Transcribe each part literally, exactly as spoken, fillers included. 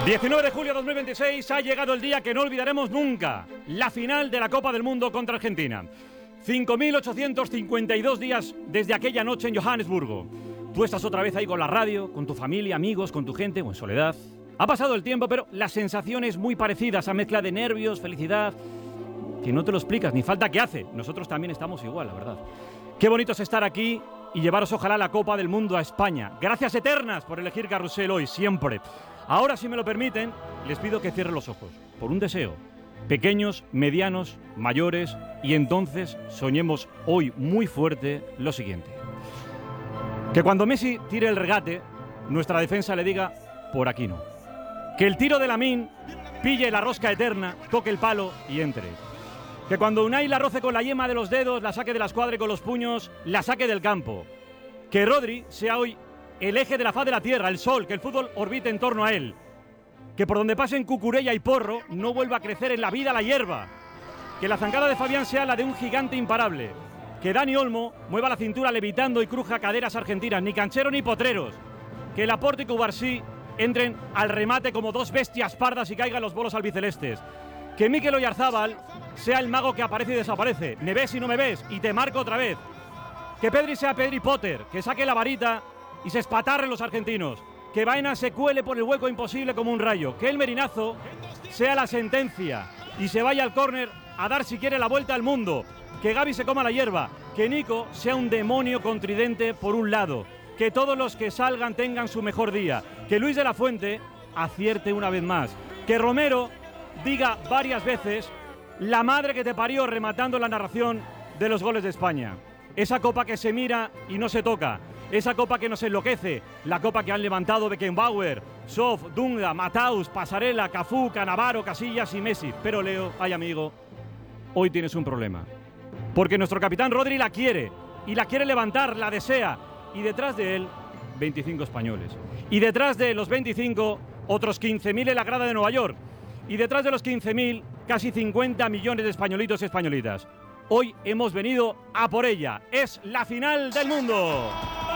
diecinueve de julio de dos mil veintiséis ha llegado el día que no olvidaremos nunca. La final de la Copa del Mundo contra Argentina. cinco mil ochocientos cincuenta y dos días desde aquella noche en Johannesburgo. Tú estás otra vez ahí con la radio, con tu familia, amigos, con tu gente o en soledad. Ha pasado el tiempo, pero la sensación es muy parecida, esa mezcla de nervios, felicidad, que no te lo explicas, ni falta que hace. Nosotros también estamos igual, la verdad. Qué bonito es estar aquí y llevaros ojalá la Copa del Mundo a España. Gracias eternas por elegir Carrusel hoy, siempre. Ahora, si me lo permiten, les pido que cierren los ojos, por un deseo. Pequeños, medianos, mayores, y entonces soñemos hoy muy fuerte lo siguiente. Que cuando Messi tire el regate, nuestra defensa le diga, por aquí no. Que el tiro de Lamine pille la rosca eterna, toque el palo y entre. Que cuando Unai la roce con la yema de los dedos, la saque de la escuadra y con los puños, la saque del campo. Que Rodri sea hoy el eje de la faz de la tierra, el sol, que el fútbol orbite en torno a él. Que por donde pasen Cucurella y Porro no vuelva a crecer en la vida la hierba. Que la zancada de Fabián sea la de un gigante imparable. Que Dani Olmo mueva la cintura levitando y cruja caderas argentinas, ni canchero ni potreros. Que Laporte y Cubarsí entren al remate como dos bestias pardas y caigan los bolos albicelestes. Que Mikel Oyarzábal sea el mago que aparece y desaparece. Me ves y no me ves y te marco otra vez. Que Pedri sea Pedri Potter, que saque la varita y se espatarren los argentinos. Que Baena se cuele por el hueco imposible como un rayo. Que el Merinazo sea la sentencia y se vaya al córner a dar si quiere la vuelta al mundo. Que Gavi se coma la hierba. Que Nico sea un demonio con tridente por un lado. Que todos los que salgan tengan su mejor día. Que Luis de la Fuente acierte una vez más. Que Romero diga varias veces la madre que te parió, rematando la narración de los goles de España. Esa copa que se mira y no se toca. Esa copa que nos enloquece. La copa que han levantado Beckenbauer, Sof, Dunga, Mataus, Pasarela, Cafú, Cannavaro, Casillas y Messi. Pero Leo, ay amigo, hoy tienes un problema. Porque nuestro capitán Rodri la quiere. Y la quiere levantar, la desea. Y detrás de él, veinticinco españoles. Y detrás de los veinticinco, otros quince mil en la grada de Nueva York. Y detrás de los quince mil, casi cincuenta millones de españolitos y españolitas. Hoy hemos venido a por ella. Es la final del mundo.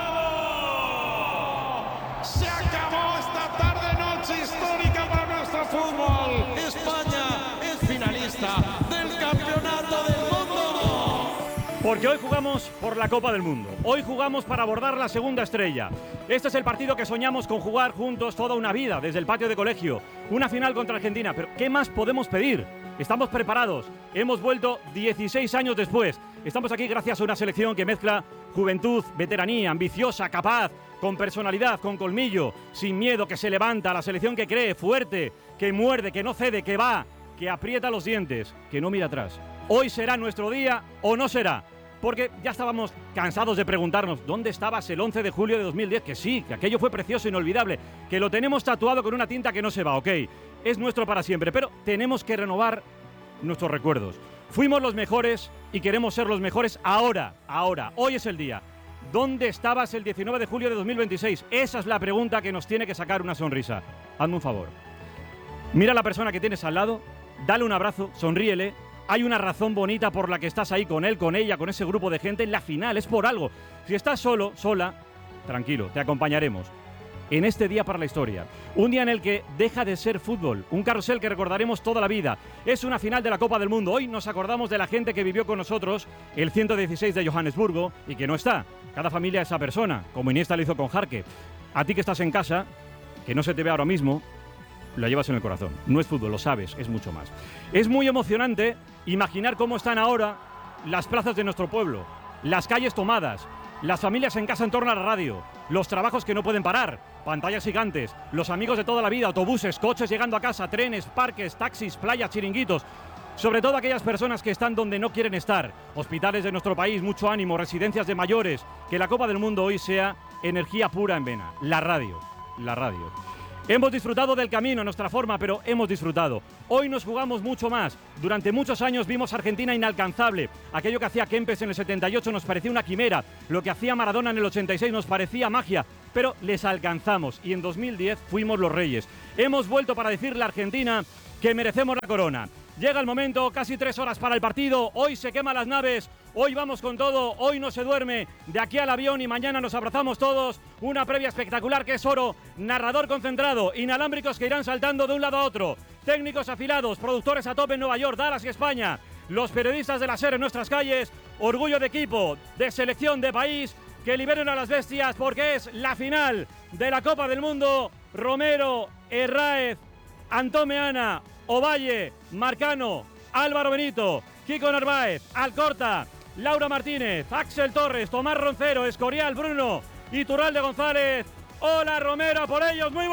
Se acabó esta tarde-noche histórica para nuestro fútbol. España es finalista del Campeonato del Mundo. Porque hoy jugamos por la Copa del Mundo. Hoy jugamos para abordar la segunda estrella. Este es el partido que soñamos con jugar juntos toda una vida, desde el patio de colegio. Una final contra Argentina. Pero ¿qué más podemos pedir? Estamos preparados. Hemos vuelto dieciséis años después. Estamos aquí gracias a una selección que mezcla juventud, veteranía, ambiciosa, capaz, con personalidad, con colmillo, sin miedo, que se levanta. La selección que cree, fuerte, que muerde, que no cede, que va, que aprieta los dientes, que no mira atrás. Hoy será nuestro día o no será. Porque ya estábamos cansados de preguntarnos ¿dónde estabas el once de julio de dos mil diez? Que sí, que aquello fue precioso, inolvidable, que lo tenemos tatuado con una tinta que no se va, ok. Es nuestro para siempre, pero tenemos que renovar nuestros recuerdos. Fuimos los mejores y queremos ser los mejores ahora, ahora, hoy es el día. ¿Dónde estabas el diecinueve de julio de dos mil veintiséis? Esa es la pregunta que nos tiene que sacar una sonrisa. Hazme un favor. Mira a la persona que tienes al lado, dale un abrazo, sonríele. Hay una razón bonita por la que estás ahí con él, con ella, con ese grupo de gente en la final, es por algo. Si estás solo, sola, tranquilo, te acompañaremos. En este día para la historia, un día en el que deja de ser fútbol, un carrusel que recordaremos toda la vida. Es una final de la Copa del Mundo. Hoy nos acordamos de la gente que vivió con nosotros el ciento dieciséis de Johannesburgo y que no está. Cada familia es esa persona, como Iniesta lo hizo con Jarque. A ti que estás en casa, que no se te ve ahora mismo, lo llevas en el corazón. No es fútbol, lo sabes, es mucho más. Es muy emocionante imaginar cómo están ahora las plazas de nuestro pueblo, las calles tomadas, las familias en casa en torno a la radio, los trabajos que no pueden parar, pantallas gigantes, los amigos de toda la vida, autobuses, coches llegando a casa, trenes, parques, taxis, playas, chiringuitos. Sobre todo aquellas personas que están donde no quieren estar, hospitales de nuestro país, mucho ánimo, residencias de mayores. Que la Copa del Mundo hoy sea energía pura en vena, la radio, la radio. Hemos disfrutado del camino a nuestra forma, pero hemos disfrutado. Hoy nos jugamos mucho más. Durante muchos años vimos a Argentina inalcanzable. Aquello que hacía Kempes en el setenta y ocho nos parecía una quimera. Lo que hacía Maradona en el ochenta y seis nos parecía magia. Pero les alcanzamos y en dos mil diez fuimos los reyes. Hemos vuelto para decirle a Argentina que merecemos la corona. Llega el momento, casi tres horas para el partido. Hoy se queman las naves. Hoy vamos con todo, hoy no se duerme, de aquí al avión y mañana nos abrazamos todos. Una previa espectacular que es oro, narrador concentrado, inalámbricos que irán saltando de un lado a otro, técnicos afilados, productores a tope en Nueva York, Dallas y España, los periodistas de la SER en nuestras calles, orgullo de equipo, de selección, de país, que liberen a las bestias porque es la final de la Copa del Mundo. Romero, Herráez, Antón Meana, Ovalle, Marcano, Álvaro Benito, Kiko Narváez, Alcorta, Laura Martínez, Axel Torres, Tomás Roncero, Escorial, Bruno, Iturralde González. Hola Romero, por ellos, muy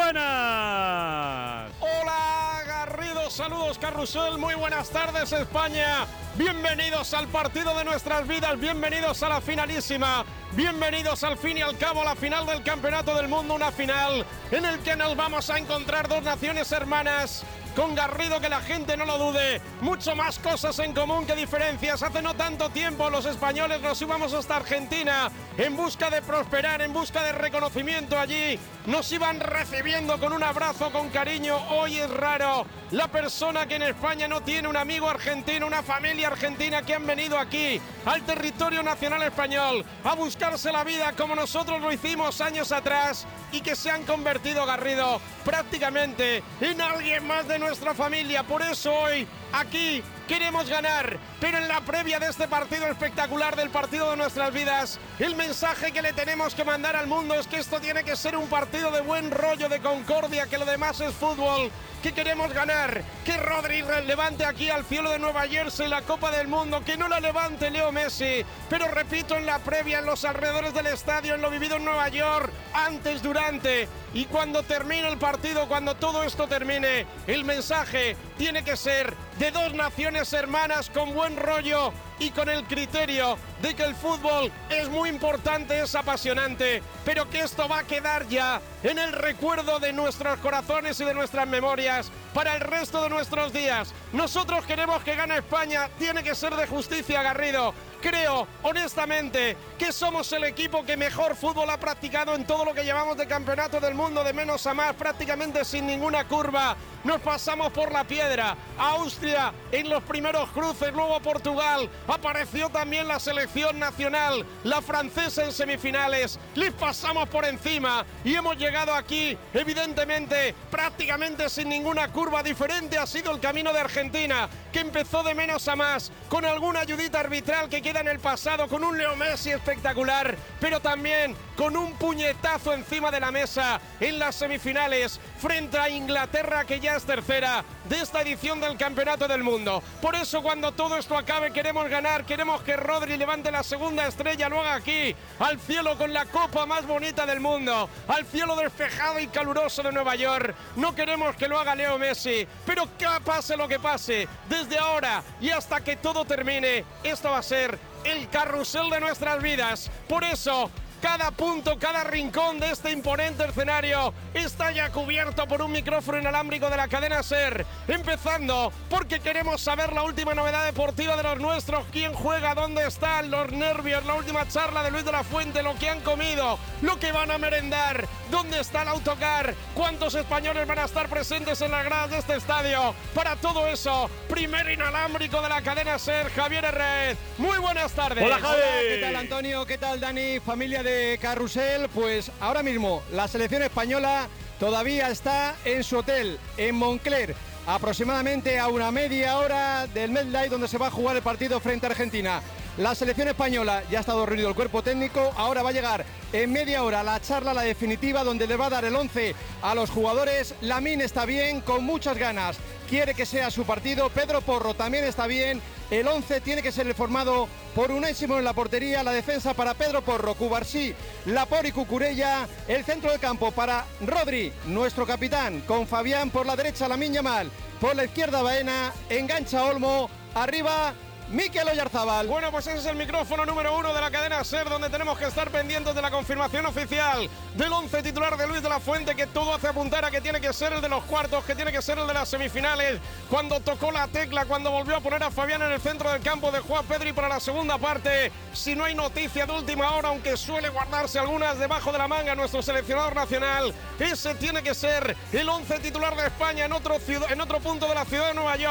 buenas. Hola Garrido, saludos Carrusel, muy buenas tardes España. Bienvenidos al partido de nuestras vidas, bienvenidos a la finalísima, bienvenidos al fin y al cabo a la final del Campeonato del Mundo, una final en el que nos vamos a encontrar dos naciones hermanas. Con Garrido, que la gente no lo dude, mucho más cosas en común que diferencias. Hace no tanto tiempo los españoles nos íbamos hasta Argentina en busca de prosperar, en busca de reconocimiento allí. Nos iban recibiendo con un abrazo, con cariño. Hoy es raro la persona que en España no tiene un amigo argentino, una familia argentina que han venido aquí al territorio nacional español a buscarse la vida como nosotros lo hicimos años atrás y que se han convertido, Garrido, prácticamente en alguien más de nuestra familia. Por eso hoy aquí queremos ganar, pero en la previa de este partido espectacular, del partido de nuestras vidas, el mensaje que le tenemos que mandar al mundo es que esto tiene que ser un partido de buen rollo, de concordia, que lo demás es fútbol, que queremos ganar, que Rodri levante aquí al cielo de Nueva Jersey la Copa del Mundo, que no la levante Leo Messi, pero repito, en la previa, en los alrededores del estadio, en lo vivido en Nueva York, antes, durante y cuando termine el partido, cuando todo esto termine, el mensaje tiene que ser de dos naciones hermanas con buen rollo y con el criterio de que el fútbol es muy importante, es apasionante, pero que esto va a quedar ya en el recuerdo de nuestros corazones y de nuestras memorias para el resto de nuestros días. Nosotros queremos que gane España, tiene que ser de justicia, Garrido. Creo, honestamente, que somos el equipo que mejor fútbol ha practicado en todo lo que llevamos de Campeonato del Mundo, de menos a más, prácticamente sin ninguna curva. Nos pasamos por la piedra. Austria en los primeros cruces, luego Portugal. Apareció también la selección nacional, la francesa en semifinales. Les pasamos por encima y hemos llegado aquí, evidentemente, prácticamente sin ninguna curva. Diferente ha sido el camino de Argentina, que empezó de menos a más, con alguna ayudita arbitral que queda en el pasado, con un Leo Messi espectacular, pero también con un puñetazo encima de la mesa en las semifinales frente a Inglaterra, que ya es tercera de esta edición del Campeonato del Mundo. Por eso, cuando todo esto acabe, queremos ganar, queremos que Rodri levante la segunda estrella, lo haga aquí, al cielo, con la copa más bonita del mundo, al cielo despejado y caluroso de Nueva York. No queremos que lo haga Leo Messi, pero que pase lo que pase, desde ahora y hasta que todo termine, esto va a ser el carrusel de nuestras vidas. Por eso, cada punto, cada rincón de este imponente escenario está ya cubierto por un micrófono inalámbrico de la cadena SER. Empezando porque queremos saber la última novedad deportiva de los nuestros, quién juega, dónde están, los nervios, la última charla de Luis de la Fuente, lo que han comido, lo que van a merendar, dónde está el autocar, cuántos españoles van a estar presentes en las gradas de este estadio. Para todo eso, primer inalámbrico de la cadena SER, Javier Herráez. Muy buenas tardes. Hola, Javi. Hola, ¿qué tal, Antonio? ¿Qué tal, Dani? Familia de de Carrusel. Pues ahora mismo la selección española todavía está en su hotel en Moncler, aproximadamente a una media hora del MetLife, donde se va a jugar el partido frente a Argentina. La selección española ya ha estado reunido el cuerpo técnico, ahora va a llegar en media hora la charla, la definitiva, donde le va a dar el once a los jugadores. Lamine está bien, con muchas ganas, quiere que sea su partido. Pedro Porro también está bien. El once tiene que ser el formado por Unai Simón en la portería, la defensa para Pedro Porro, Cubarsí, Laporte y Cucurella, el centro del campo para Rodri, nuestro capitán, con Fabián por la derecha, Lamine Yamal, por la izquierda Baena, engancha Olmo, arriba Mikel Oyarzabal. Bueno, pues ese es el micrófono número uno de la cadena SER, donde tenemos que estar pendientes de la confirmación oficial del once titular de Luis de la Fuente, que todo hace apuntar a que tiene que ser el de los cuartos, que tiene que ser el de las semifinales. Cuando tocó la tecla, cuando volvió a poner a Fabián en el centro del campo, de Juan Pedri para la segunda parte. Si no hay noticia de última hora, aunque suele guardarse algunas debajo de la manga nuestro seleccionador nacional, ese tiene que ser el once titular de España en otro, ciudad, en otro punto de la ciudad de Nueva York.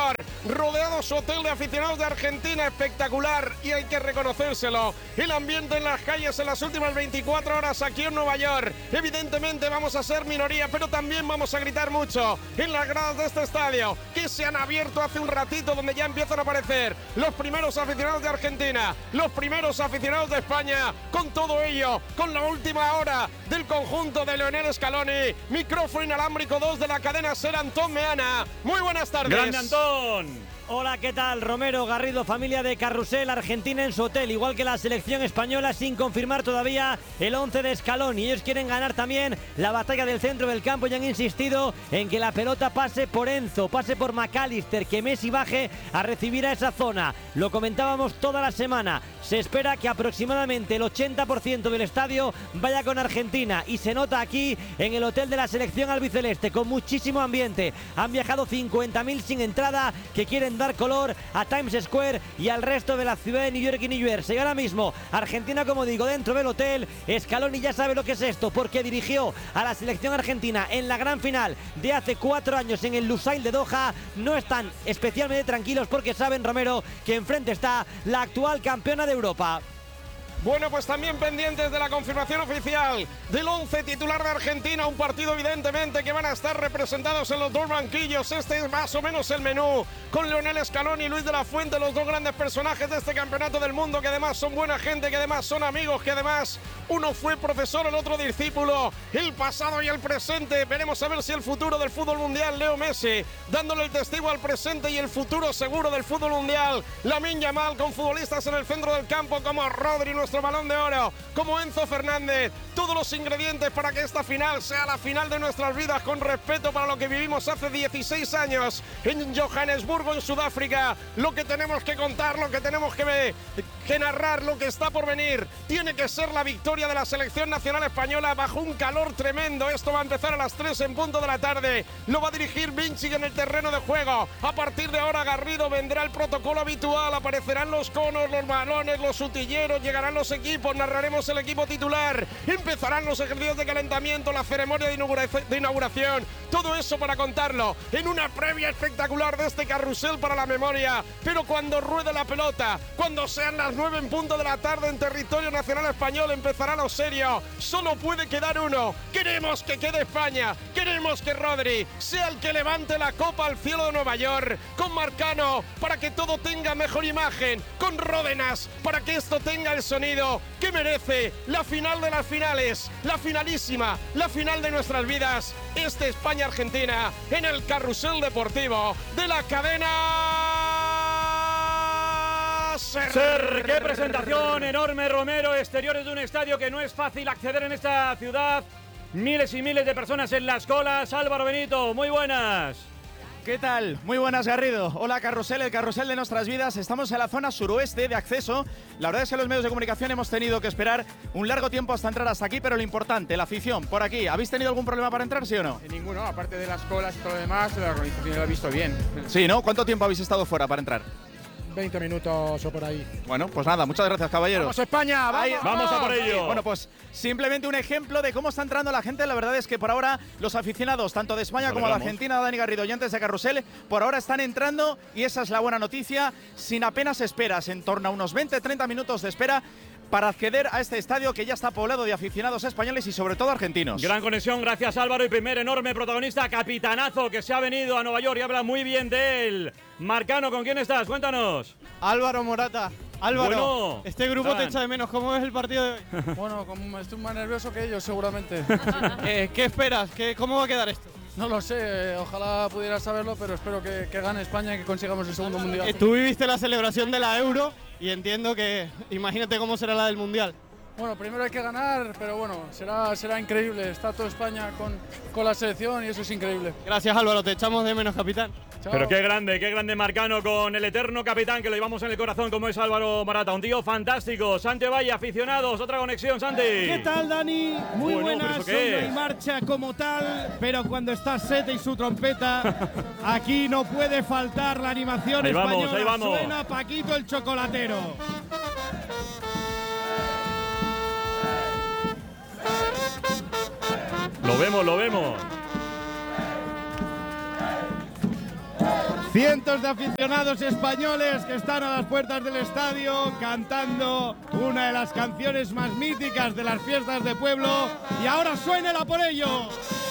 rodeado su hotel de aficionados de Argentina, espectacular, y hay que reconocérselo. El ambiente en las calles en las últimas veinticuatro horas aquí en Nueva York. Evidentemente vamos a ser minoría, pero también vamos a gritar mucho en las gradas de este estadio, que se han abierto hace un ratito, donde ya empiezan a aparecer los primeros aficionados de Argentina, los primeros aficionados de España, con todo ello, con la última hora del conjunto de Lionel Scaloni. Micrófono inalámbrico dos de la cadena SER, Antón Meana. Muy buenas tardes. ¡Grande Antón! Hola, ¿qué tal? Romero, Garrido, familia de Carrusel, Argentina en su hotel, igual que la selección española, sin confirmar todavía el once de Scaloni. Ellos quieren ganar también la batalla del centro del campo y han insistido en que la pelota pase por Enzo, pase por McAllister, que Messi baje a recibir a esa zona. Lo comentábamos toda la semana. Se espera que aproximadamente el ochenta por ciento del estadio vaya con Argentina, y se nota aquí en el hotel de la selección albiceleste, con muchísimo ambiente. Han viajado cincuenta mil sin entrada, que quieren dar color a Times Square y al resto de la ciudad de New York y New Jersey. Ahora mismo Argentina, como digo, dentro del hotel. Scaloni ya sabe lo que es esto, porque dirigió a la selección argentina en la gran final de hace cuatro años en el Lusail de Doha. No están especialmente tranquilos porque saben, Romero, que enfrente está la actual campeona de Europa. Bueno, pues también pendientes de la confirmación oficial del once titular de Argentina, un partido evidentemente que van a estar representados en los dos banquillos. Este es más o menos el menú, con Lionel Scaloni y Luis de la Fuente, los dos grandes personajes de este campeonato del mundo, que además son buena gente, que además son amigos, que además uno fue profesor, el otro discípulo, el pasado y el presente. Veremos a ver si el futuro del fútbol mundial, Leo Messi, dándole el testigo al presente, y el futuro seguro del fútbol mundial, Lamine Yamal, con futbolistas en el centro del campo como Rodri, nuestro Balón de Oro, como Enzo Fernández. Todos los ingredientes para que esta final sea la final de nuestras vidas, con respeto para lo que vivimos hace dieciséis años en Johannesburgo, en Sudáfrica. Lo que tenemos que contar, lo que tenemos que, ver, que narrar, lo que está por venir, tiene que ser la victoria de la selección nacional española bajo un calor tremendo. Esto va a empezar a las tres en punto de la tarde. Lo va a dirigir Vinci en el terreno de juego. A partir de ahora, Garrido, vendrá el protocolo habitual. Aparecerán los conos, los balones, los utilleros, llegarán los equipos, narraremos el equipo titular, empezarán los ejercicios de calentamiento, la ceremonia de, inaugura de inauguración, todo eso para contarlo en una previa espectacular de este carrusel para la memoria. Pero cuando ruede la pelota, cuando sean las nueve en punto de la tarde en territorio nacional español, empezará lo serio. Solo puede quedar uno. Queremos que quede España, queremos que Rodri sea el que levante la copa al cielo de Nueva York, con Marcano para que todo tenga mejor imagen, con Ródenas para que esto tenga el sonido que merece, la final de las finales, la finalísima, la final de nuestras vidas. Este España-Argentina en el carrusel deportivo de la cadena SER. SER, qué presentación enorme, Romero. Exteriores de un estadio que no es fácil acceder en esta ciudad. Miles y miles de personas en las colas. Álvaro Benito, muy buenas. ¿Qué tal? Muy buenas, Garrido. Hola, Carrusel, el carrusel de nuestras vidas. Estamos en la zona suroeste de acceso. La verdad es que los medios de comunicación hemos tenido que esperar un largo tiempo hasta entrar hasta aquí, pero lo importante, la afición, por aquí. ¿Habéis tenido algún problema para entrar, sí o no? Ninguno, aparte de las colas y todo lo demás, la organización lo ha visto bien. Sí, ¿no? ¿Cuánto tiempo habéis estado fuera para entrar? veinte minutos o por ahí. Bueno, pues nada, muchas gracias, caballeros. ¡Vamos, España! ¡Vamos! Ahí, ¡Vamos a por ello! Bueno, pues simplemente un ejemplo de cómo está entrando la gente. La verdad es que por ahora los aficionados, tanto de España como de Argentina, Dani Garrido, oyentes de Carrusel, por ahora están entrando, y esa es la buena noticia, sin apenas esperas, en torno a unos veinte a treinta minutos de espera para acceder a este estadio que ya está poblado de aficionados españoles y sobre todo argentinos. Gran conexión, gracias Álvaro, y primer enorme protagonista, capitanazo, que se ha venido a Nueva York y habla muy bien de él. Marcano, ¿con quién estás? Cuéntanos. Álvaro Morata. Álvaro, bueno, este grupo tan. te echa de menos. ¿Cómo es el partido de hoy? Bueno, como estoy más nervioso que ellos, seguramente. eh, ¿Qué esperas? ¿Qué, ¿Cómo va a quedar esto? No lo sé, eh, ojalá pudiera saberlo, pero espero que, que gane España y que consigamos el segundo mundial. Eh, tú viviste la celebración de la Euro y entiendo que imagínate cómo será la del Mundial. Bueno, primero hay que ganar, pero bueno, será, será increíble. Está toda España con, con la selección y eso es increíble. Gracias, Álvaro, te echamos de menos, capitán. Chao. Pero qué grande, qué grande Marcano, con el eterno capitán que lo llevamos en el corazón como es Álvaro Morata. Un tío fantástico. Santi Valle, aficionados, otra conexión, Santi. ¿Qué tal, Dani? Muy Bueno, buenas, ¿pero eso qué son es? y marcha como tal, pero cuando está Sete y su trompeta, aquí no puede faltar la animación Ahí vamos, española. ahí vamos. Suena Paquito el chocolatero. Lo vemos, lo vemos. Cientos de aficionados españoles que están a las puertas del estadio cantando una de las canciones más míticas de las fiestas de pueblo. Y ahora suénela por ello.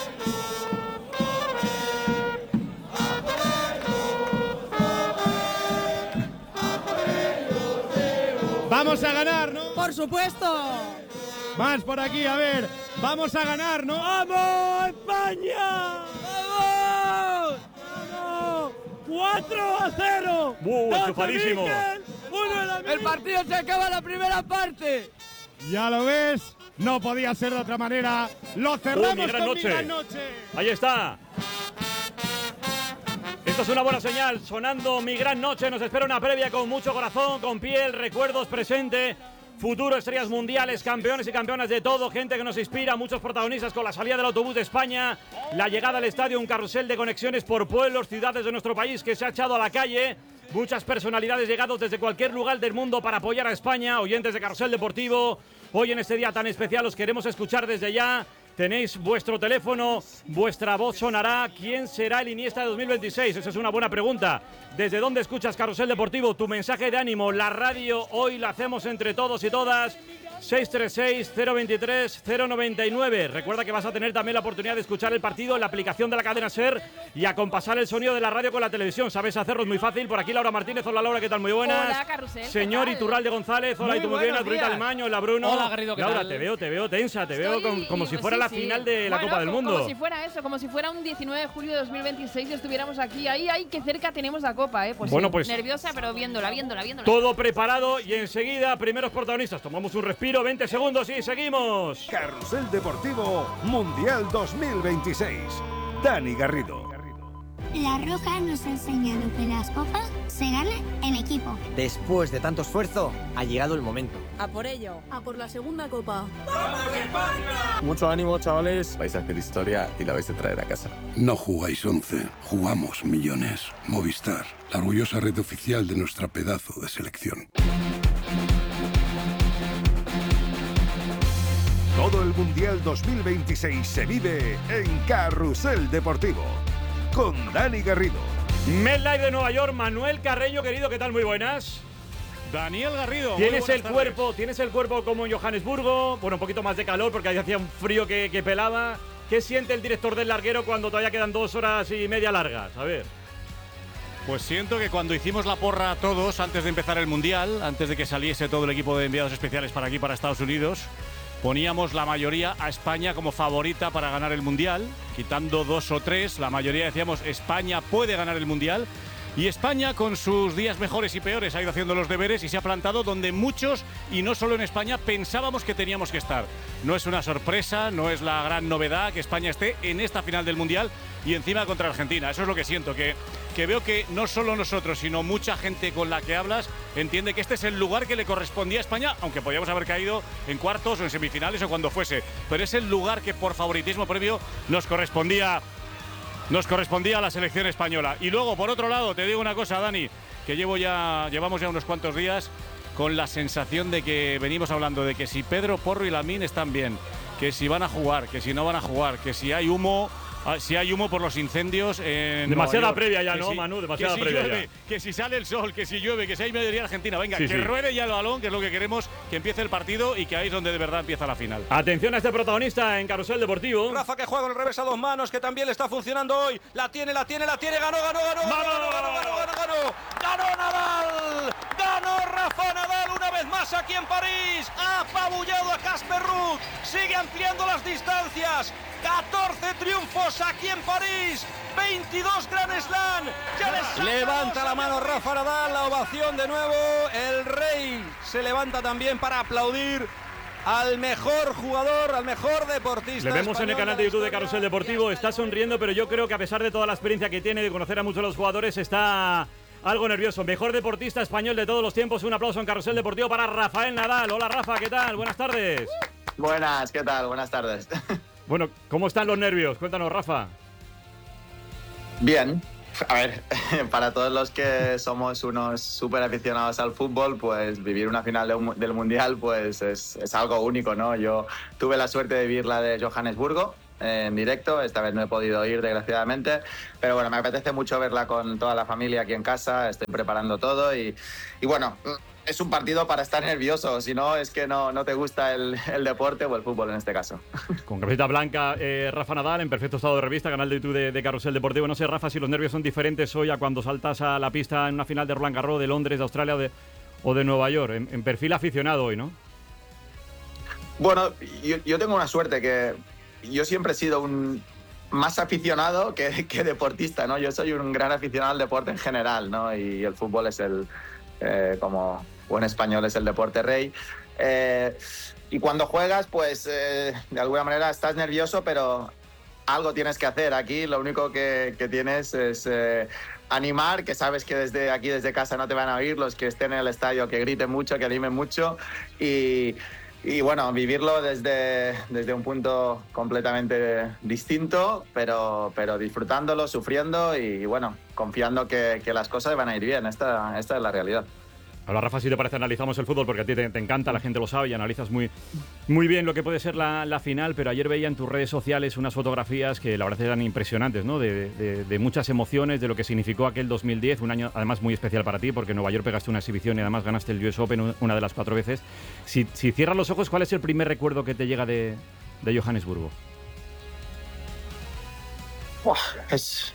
Vamos a ganar, ¿no? Por supuesto. Más por aquí, a ver. Vamos a ganar, ¿no? ¡Vamos, España! ¡Vamos! ¡Vamos! cuatro a cero. ¡Uh, enchufadísimo! El partido se acaba la primera parte. Ya lo ves, no podía ser de otra manera. Lo cerramos uh, mi gran con noche. mi gran noche. Ahí está. Esto es una buena señal, sonando Mi Gran Noche. Nos espera una previa con mucho corazón, con piel, recuerdos, presente, futuro, estrellas mundiales, campeones y campeonas de todo, gente que nos inspira, muchos protagonistas con la salida del autobús de España, la llegada al estadio, un carrusel de conexiones por pueblos, ciudades de nuestro país que se ha echado a la calle. Muchas personalidades llegados desde cualquier lugar del mundo para apoyar a España, oyentes de Carrusel Deportivo. Hoy en este día tan especial os queremos escuchar desde ya. Tenéis vuestro teléfono, vuestra voz sonará. ¿Quién será el Iniesta de dos mil veintiséis? Esa es una buena pregunta. ¿Desde dónde escuchas Carrusel Deportivo? Tu mensaje de ánimo, la radio, hoy la hacemos entre todos y todas. seis tres seis, cero dos tres, cero nueve nueve. Recuerda que vas a tener también la oportunidad de escuchar el partido en la aplicación de la cadena SER y acompasar el sonido de la radio con la televisión. Sabes hacerlo, es muy fácil. Por aquí Laura Martínez. Hola Laura, ¿qué tal? Muy buenas. Hola Carrusel. Señor Iturralde González. Hola, muy y tú muy bien. Brunita días. Almaño. Hola Bruno. Hola Garrido, ¿qué Laura, tal? te veo, te veo tensa, te Estoy, veo como, como si fuera sí, la sí. final de la Bueno, Copa del como, Mundo. Como si fuera eso, como si fuera un diecinueve de julio de dos mil veintiséis y estuviéramos aquí. Ahí, ahí, que cerca tenemos la Copa, ¿eh? Pues Bueno, sí, pues- nerviosa, pero viéndola, viéndola, viéndola. Todo preparado y enseguida, primeros protagonistas. Tomamos un respiro, veinte segundos y seguimos. Carrusel Deportivo Mundial dos mil veintiséis. Dani Garrido. La Roja nos ha enseñado que las copas se ganan en equipo. Después de tanto esfuerzo, ha llegado el momento. A por ello. A por la segunda copa. Mucho ánimo, chavales. Vais a hacer historia y la vais a traer a casa. No jugáis once, jugamos millones. Movistar, la orgullosa red oficial de nuestra pedazo de selección. Todo el Mundial dos mil veintiséis se vive en Carrusel Deportivo. Con Dani Garrido. MetLife de Nueva York, Manuel Carreño, querido, ¿qué tal? Muy buenas. Daniel Garrido. Tienes el cuerpo, tienes el cuerpo como en Johannesburgo, bueno, un poquito más de calor porque ahí hacía un frío que, que pelaba. ¿Qué siente el director del larguero cuando todavía quedan dos horas y media largas? A ver. Pues siento que cuando hicimos la porra a todos antes de empezar el Mundial, antes de que saliese todo el equipo de enviados especiales para aquí, para Estados Unidos, poníamos la mayoría a España como favorita para ganar el Mundial, quitando dos o tres, la mayoría decíamos España puede ganar el Mundial. Y España, con sus días mejores y peores, ha ido haciendo los deberes y se ha plantado donde muchos, y no solo en España, pensábamos que teníamos que estar. No es una sorpresa, no es la gran novedad que España esté en esta final del Mundial y encima contra Argentina. Eso es lo que siento, que, que veo que no solo nosotros, sino mucha gente con la que hablas entiende que este es el lugar que le correspondía a España, aunque podíamos haber caído en cuartos o en semifinales o cuando fuese. Pero es el lugar que por favoritismo previo nos correspondía Nos correspondía a la selección española. Y luego, por otro lado, te digo una cosa, Dani, que llevo ya, llevamos ya unos cuantos días con la sensación de que venimos hablando de que si Pedro Porro y Lamine están bien, que si van a jugar, que si no van a jugar, que si hay humo, si hay humo por los incendios en Demasiada Nueva York, previa ya, que ¿no, si- Manu? Demasiada que si previa llueve, ya. que si sale el sol, que si llueve, que si hay mayoría argentina. Venga, Sí, que sí. ruede ya el balón, que es lo que queremos, que empiece el partido y que ahí es donde de verdad empieza la final. Atención a este protagonista en Carrusel Deportivo. Rafa que juega con el revés a dos manos, que también le está funcionando hoy. La tiene, la tiene, la tiene. Ganó, ganó, ganó. Ganó, ganó, ganó, ganó, ganó, ganó. Ganó Nadal. Ganó Rafa Nadal una vez más aquí en París. Ha apabullado a Casper Ruud. Sigue ampliando las distancias. catorce triunfos aquí en París. veintidós Grand Slam. Ya le saca Levanta la mano Rafa Nadal. La ovación de nuevo. El rey se levanta también para aplaudir al mejor jugador, al mejor deportista. Le vemos en el español canal de la YouTube de historia. Carrusel Deportivo, está sonriendo, pero yo creo que a pesar de toda la experiencia que tiene de conocer a muchos de los jugadores, está algo nervioso. Mejor deportista español de todos los tiempos. Un aplauso en Carrusel Deportivo para Rafael Nadal. Hola Rafa, ¿qué tal? Buenas tardes. Buenas, ¿qué tal? Buenas tardes. Bueno, ¿cómo están los nervios? Cuéntanos, Rafa. Bien. A ver, para todos los que somos unos súper aficionados al fútbol, pues vivir una final de un- del Mundial pues es, es algo único, ¿no? Yo tuve la suerte de vivir la de Johannesburgo eh, en directo. Esta vez no he podido ir, desgraciadamente, pero bueno, me apetece mucho verla con toda la familia aquí en casa. Estoy preparando todo y, y bueno, es un partido para estar nervioso, si no es que no, no te gusta el, el deporte o el fútbol en este caso. Con camiseta blanca, eh, Rafa Nadal, en perfecto estado de revista, canal de YouTube de, de Carrusel Deportivo. No sé, Rafa, si los nervios son diferentes hoy a cuando saltas a la pista en una final de Roland Garros, de Londres, de Australia o de, o de Nueva York. En, en perfil aficionado hoy, ¿no? Bueno, yo, yo tengo una suerte que yo siempre he sido un más aficionado que, que deportista, ¿no? Yo soy un gran aficionado al deporte en general, ¿no? Y el fútbol es el, eh, como buen español, es el deporte rey. Eh, y cuando juegas, pues eh, de alguna manera estás nervioso, pero algo tienes que hacer. Aquí lo único que, que tienes es eh, animar, que sabes que desde aquí, desde casa, no te van a oír, los que estén en el estadio, que griten mucho, que animen mucho y... Y bueno, vivirlo desde, desde un punto completamente distinto, pero, pero disfrutándolo, sufriendo y bueno, confiando que, que las cosas van a ir bien. Esta, esta es la realidad. Ahora, Rafa, si te parece, analizamos el fútbol porque a ti te, te encanta, la gente lo sabe y analizas muy, muy bien lo que puede ser la, la final, pero ayer veía en tus redes sociales unas fotografías que la verdad eran impresionantes, ¿no? De, de, de muchas emociones, de lo que significó aquel dos mil diez, un año además muy especial para ti porque en Nueva York pegaste una exhibición y además ganaste el U S Open una de las cuatro veces. Si, si cierras los ojos, ¿cuál es el primer recuerdo que te llega de, de Johannesburgo? Uah, es...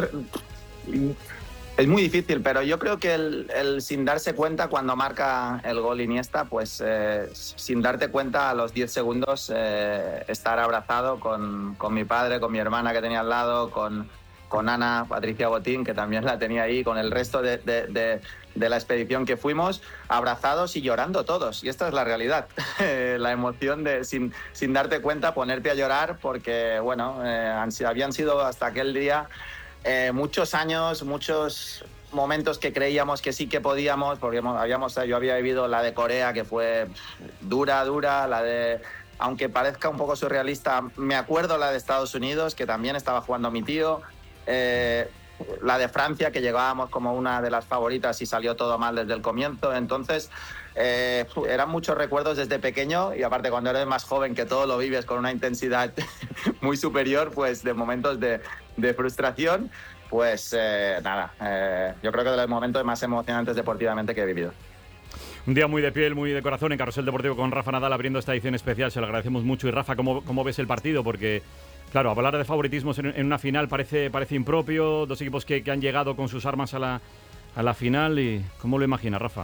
Es muy difícil, pero yo creo que el, el sin darse cuenta cuando marca el gol Iniesta, pues eh, sin darte cuenta a los diez segundos eh, estar abrazado con, con mi padre, con mi hermana que tenía al lado, con, con Ana, Patricia Botín, que también la tenía ahí, con el resto de, de, de, de la expedición que fuimos, abrazados y llorando todos. Y esta es la realidad, la emoción de sin, sin darte cuenta ponerte a llorar porque, bueno, eh, han, habían sido hasta aquel día... Eh, muchos años, muchos momentos que creíamos que sí que podíamos, porque habíamos, yo había vivido la de Corea, que fue dura, dura, la de, aunque parezca un poco surrealista, me acuerdo la de Estados Unidos, que también estaba jugando mi tío, eh, la de Francia, que llegábamos como una de las favoritas y salió todo mal desde el comienzo. Entonces, eh, eran muchos recuerdos desde pequeño y aparte cuando eres más joven, que todo lo vives con una intensidad muy superior, pues de momentos de, de frustración, pues eh, nada, eh, yo creo que de los momentos más emocionantes deportivamente que he vivido. Un día muy de piel, muy de corazón en Carrusel Deportivo con Rafa Nadal abriendo esta edición especial, se lo agradecemos mucho. Y Rafa, ¿cómo, cómo ves el partido? Porque... claro, hablar de favoritismos en, en una final parece, parece impropio, dos equipos que, que han llegado con sus armas a la, a la final. Y ¿cómo lo imaginas, Rafa?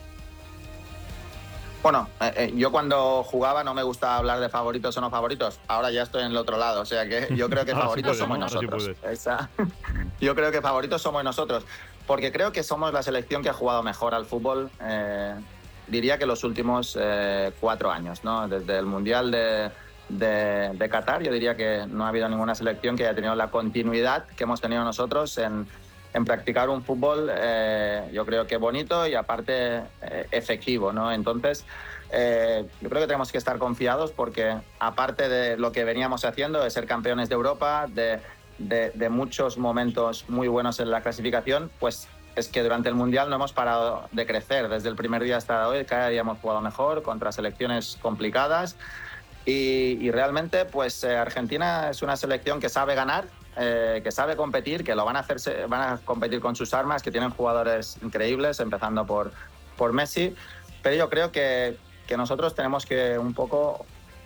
Bueno, eh, eh, yo cuando jugaba no me gustaba hablar de favoritos o no favoritos, ahora ya estoy en el otro lado, o sea que yo creo que favoritos sí puedes, somos ¿no? nosotros. Sí Esa, yo creo que favoritos somos nosotros, porque creo que somos la selección que ha jugado mejor al fútbol, eh, diría que los últimos eh, cuatro años, ¿no? Desde el Mundial de... De, de Qatar, yo diría que no ha habido ninguna selección que haya tenido la continuidad que hemos tenido nosotros en, en practicar un fútbol, eh, yo creo que bonito y aparte eh, efectivo, ¿no? Entonces, eh, yo creo que tenemos que estar confiados porque aparte de lo que veníamos haciendo, de ser campeones de Europa, de, de, de muchos momentos muy buenos en la clasificación, pues es que durante el Mundial no hemos parado de crecer. Desde el primer día hasta hoy, cada día hemos jugado mejor contra selecciones complicadas. Y, y realmente, pues eh, Argentina es una selección que sabe ganar, eh, que sabe competir, que lo van a hacerse, van a competir con sus armas, que tienen jugadores increíbles, empezando por, por Messi. Pero yo creo que, que nosotros tenemos que un poco,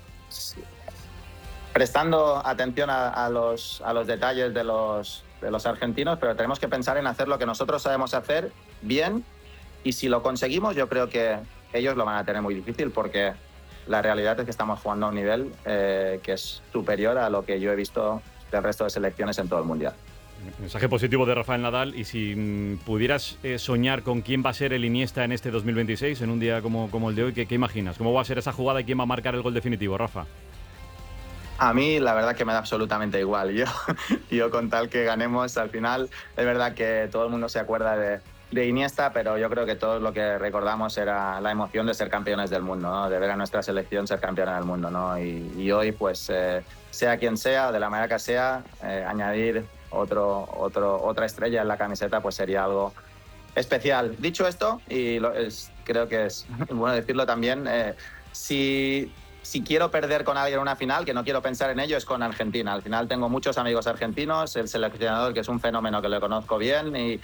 prestando atención a, a, los, a los detalles de los, de los argentinos, pero tenemos que pensar en hacer lo que nosotros sabemos hacer bien. Y si lo conseguimos, yo creo que ellos lo van a tener muy difícil porque... la realidad es que estamos jugando a un nivel eh, que es superior a lo que yo he visto del resto de selecciones en todo el Mundial. Mensaje positivo de Rafael Nadal. Y si mm, pudieras eh, soñar con quién va a ser el Iniesta en este dos mil veintiséis, en un día como, como el de hoy, ¿qué, ¿qué imaginas? ¿Cómo va a ser esa jugada y quién va a marcar el gol definitivo, Rafa? A mí la verdad que me da absolutamente igual. Yo, yo con tal que ganemos al final, es verdad que todo el mundo se acuerda de... de Iniesta, pero yo creo que todo lo que recordamos era la emoción de ser campeones del mundo, ¿no? De ver a nuestra selección ser campeona del mundo, ¿no? Y, y hoy, pues, eh, sea quien sea, de la manera que sea, eh, añadir otro, otro, otra estrella en la camiseta, pues sería algo especial. Dicho esto, y lo, es, creo que es bueno decirlo también, eh, si, si quiero perder con alguien en una final, que no quiero pensar en ello, es con Argentina. Al final tengo muchos amigos argentinos, el seleccionador, que es un fenómeno que lo conozco bien, y,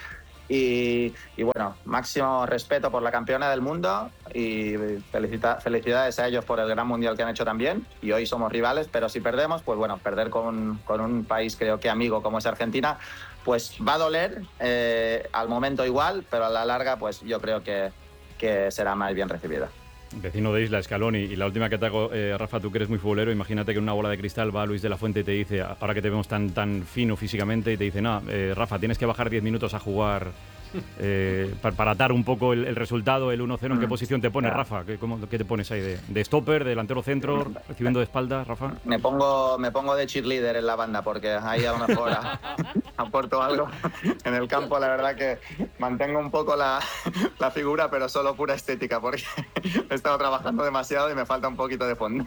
y, y bueno, máximo respeto por la campeona del mundo y felicita, felicidades a ellos por el gran mundial que han hecho también. Y hoy somos rivales, pero si perdemos, pues bueno, perder con, con un país creo que amigo como es Argentina, pues va a doler, eh, al momento igual, pero a la larga pues yo creo que, que será más bien recibida. Vecino de Isla, Scaloni. Y la última que te hago, eh, Rafa, tú que eres muy futbolero, imagínate que en una bola de cristal va Luis de la Fuente y te dice, ahora que te vemos tan, tan fino físicamente, y te dice, no, eh, Rafa, tienes que bajar diez minutos a jugar eh, para, para atar un poco el, el resultado, el uno cero. ¿En qué posición te pones, Rafa? ¿Qué, cómo, ¿Qué te pones ahí? ¿De, de stopper, de delantero centro, recibiendo de espaldas, Rafa? Me pongo, me pongo de cheerleader en la banda, porque ahí a lo mejor a, aporto algo. En el campo, la verdad que mantengo un poco la, la figura, pero solo pura estética, porque he estado trabajando demasiado y me falta un poquito de fondo.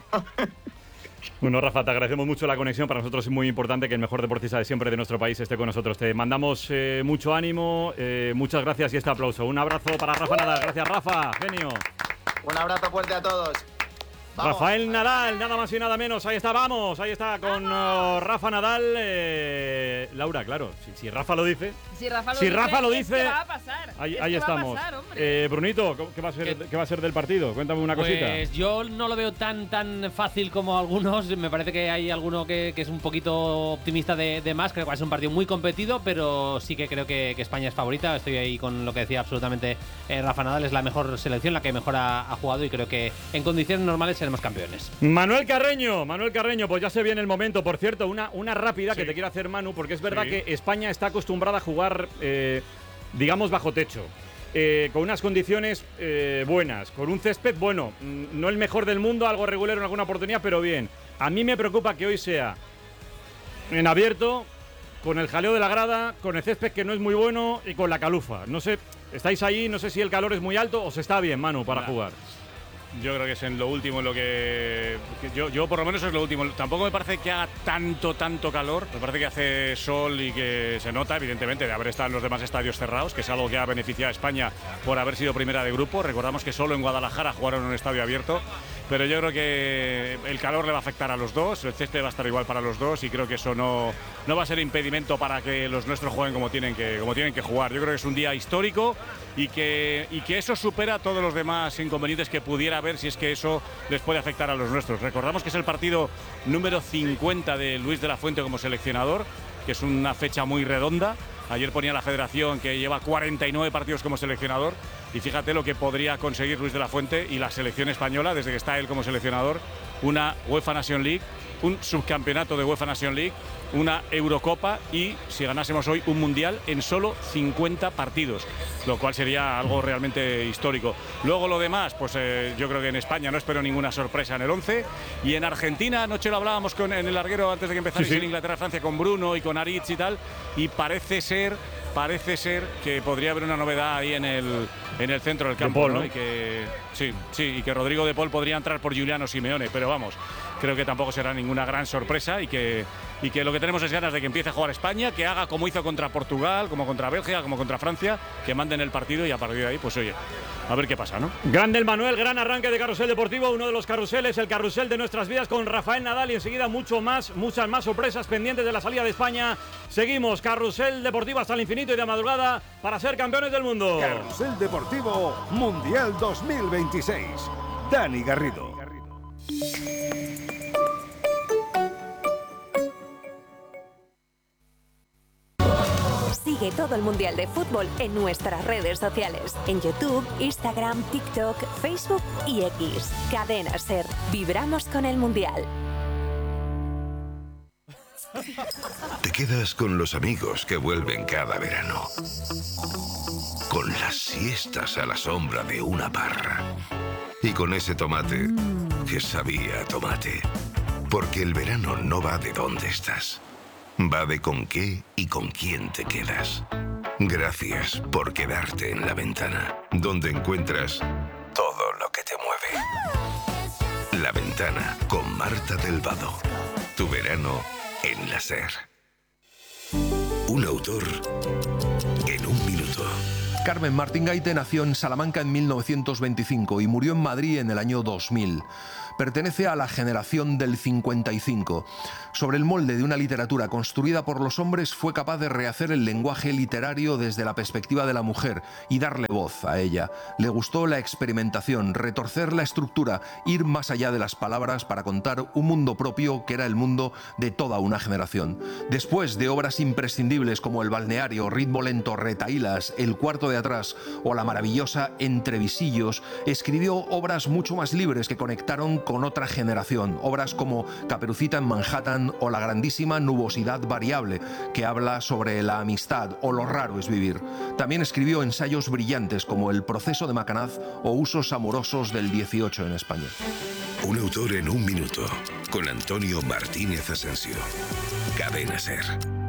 Bueno, Rafa, te agradecemos mucho la conexión. Para nosotros es muy importante que el mejor deportista de siempre de nuestro país esté con nosotros. Te mandamos eh, mucho ánimo, eh, muchas gracias y este aplauso. Un abrazo para Rafa Nadal. Gracias, Rafa, genio. Un abrazo fuerte a todos. Vamos. Rafael Nadal, nada más y nada menos. Ahí está, vamos, ahí está con uh, Rafa Nadal. Eh, Laura, claro, si, si Rafa lo dice. Si Rafa lo si dice, Rafa lo es dice que va a pasar. Ahí, es ahí que estamos. Va a pasar, eh, Brunito, ¿qué va, a ser, ¿qué va a ser del partido? Cuéntame una pues cosita. Pues yo no lo veo tan tan fácil como algunos. Me parece que hay alguno que, que es un poquito optimista de, de más. Creo que va a ser un partido muy competido, pero sí que creo que, que España es favorita. Estoy ahí con lo que decía absolutamente eh, Rafa Nadal. Es la mejor selección, la que mejor ha, ha jugado, y creo que en condiciones normales seremos campeones. Manuel Carreño, Manuel Carreño, pues ya se viene el momento. Por cierto, una, una rápida sí. que te quiero hacer, Manu, porque es verdad sí. que España está acostumbrada a jugar, eh, digamos, bajo techo. Eh, con unas condiciones eh, buenas, con un césped bueno, no el mejor del mundo, algo regular en alguna oportunidad, pero bien. A mí me preocupa que hoy sea en abierto, con el jaleo de la grada, con el césped que no es muy bueno y con la calufa. No sé, estáis ahí, no sé si el calor es muy alto o se está bien, Manu, para nah. jugar. Yo creo que es en lo último en lo que, que yo, yo por lo menos es lo último. Tampoco me parece que haga tanto, tanto calor. Me parece que hace sol y que se nota, evidentemente, de haber estado en los demás estadios cerrados, que es algo que ha beneficiado a España por haber sido primera de grupo. Recordamos que solo en Guadalajara jugaron en un estadio abierto. Pero yo creo que el calor le va a afectar a los dos, el césped va a estar igual para los dos, y creo que eso no, no va a ser impedimento para que los nuestros jueguen como tienen que, como tienen que jugar. Yo creo que es un día histórico y que, y que eso supera todos los demás inconvenientes que pudiera haber si es que eso les puede afectar a los nuestros. Recordamos que es el partido número cincuenta de Luis de la Fuente como seleccionador, que es una fecha muy redonda. Ayer ponía la federación que lleva cuarenta y nueve partidos como seleccionador, y fíjate lo que podría conseguir Luis de la Fuente y la selección española desde que está él como seleccionador: una UEFA Nation League, un subcampeonato de UEFA Nation League, una Eurocopa y, si ganásemos hoy, un Mundial en solo cincuenta partidos, lo cual sería algo realmente histórico. Luego lo demás, pues eh, yo creo que en España no espero ninguna sorpresa en el once, y en Argentina, anoche lo hablábamos con, en el larguero antes de que empezara, sí, sí. en Inglaterra-Francia, con Bruno y con Aritz y tal, y parece ser parece ser que podría haber una novedad ahí en el, en el centro del campo, de Paul, ¿no? ¿no? Y que, sí, sí, y que Rodrigo de Paul podría entrar por Giuliano Simeone, pero vamos, creo que tampoco será ninguna gran sorpresa, y que, y que lo que tenemos es ganas de que empiece a jugar España, que haga como hizo contra Portugal, como contra Bélgica, como contra Francia, que manden el partido, y a partir de ahí, pues oye, a ver qué pasa, ¿no? Grande el Manuel, gran arranque de Carrusel Deportivo, uno de los carruseles, el carrusel de nuestras vidas con Rafael Nadal, y enseguida mucho más, muchas más sorpresas pendientes de la salida de España. Seguimos, Carrusel Deportivo hasta el infinito y de madrugada para ser campeones del mundo. Carrusel Deportivo Mundial dos mil veintiséis. Dani Garrido. Sigue todo el Mundial de Fútbol en nuestras redes sociales. En YouTube, Instagram, TikTok, Facebook y X. Cadena SER. Vibramos con el Mundial. Te quedas con los amigos que vuelven cada verano. Con las siestas a la sombra de una parra. Y con ese tomate que sabía a tomate. Porque el verano no va de dónde estás. Va de con qué y con quién te quedas. Gracias por quedarte en La Ventana, donde encuentras todo lo que te mueve. La Ventana, con Marta del Vado. Tu verano en la SER. Un autor en un minuto. Carmen Martín Gaite nació en Salamanca en mil novecientos veinticinco y murió en Madrid en el año dos mil. Pertenece a la generación del cincuenta y cinco. Sobre el molde de una literatura construida por los hombres, fue capaz de rehacer el lenguaje literario desde la perspectiva de la mujer y darle voz a ella. Le gustó la experimentación, retorcer la estructura, ir más allá de las palabras para contar un mundo propio que era el mundo de toda una generación. Después de obras imprescindibles como El balneario, Ritmo lento, Retahílas, El cuarto de atrás o la maravillosa Entre visillos, escribió obras mucho más libres que conectaron con otra generación. Obras como Caperucita en Manhattan o la grandísima Nubosidad variable, que habla sobre la amistad o lo raro es vivir. También escribió ensayos brillantes como El proceso de Macanaz o Usos amorosos del dieciocho en España. Un autor en un minuto, con Antonio Martínez Asensio. Cadena SER.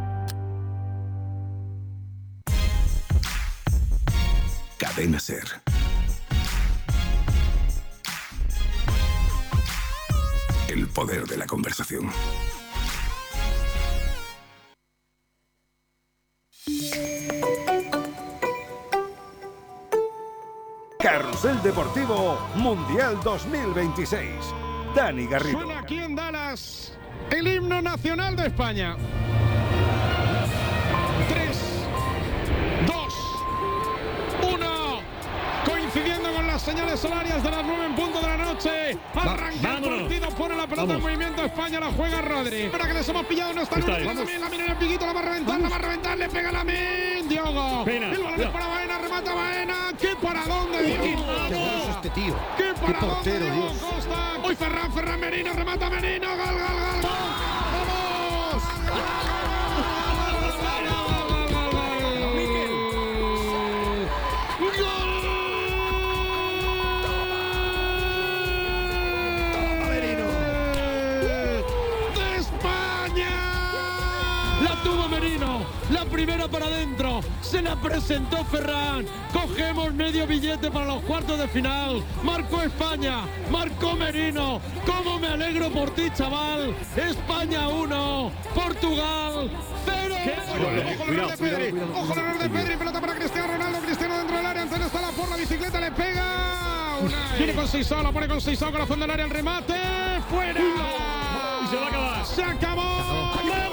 Cadena SER. El poder de la conversación. Carrusel Deportivo Mundial dos mil veintiséis. Dani Garrido. Suena aquí en Dallas el himno nacional de España. tres, dos, uno. Coincidiendo con las señales horarias de las nueve en punto de la noche. Arranca el partido, pone la pelota en movimiento. España la juega Rodri. Ahora que les hemos pillado, no está Nuria. También la mira en el piquito, la va a reventar, Vamos. la va a reventar, le pega la min. Diogo. Pena. El balón es para Baena, remata Baena. ¡Qué paradón de Diogo! ¡Qué bueno es este tío! ¡Qué paradón! ¡Qué portero, de Diogo Dios! Costa! Hoy Ferran, Ferran Merino, remata Merino. ¡Gol, gol, gol! ¡Vamos! La primera para adentro, se la presentó Ferran. Cogemos medio billete para los cuartos de final. Marcó España, marcó Merino. ¿Cómo me alegro por ti, chaval? España uno, Portugal cero. Ojo el error de Pedri, ojo el error de Pedri. Pelota para Cristiano Ronaldo, Cristiano dentro del área. Antonio está la por la bicicleta, le pega. Viene con Seisao, la pone con Seisao, corazón del área, el remate. ¡Fuera! Y se va a acabar. ¡Se acabó!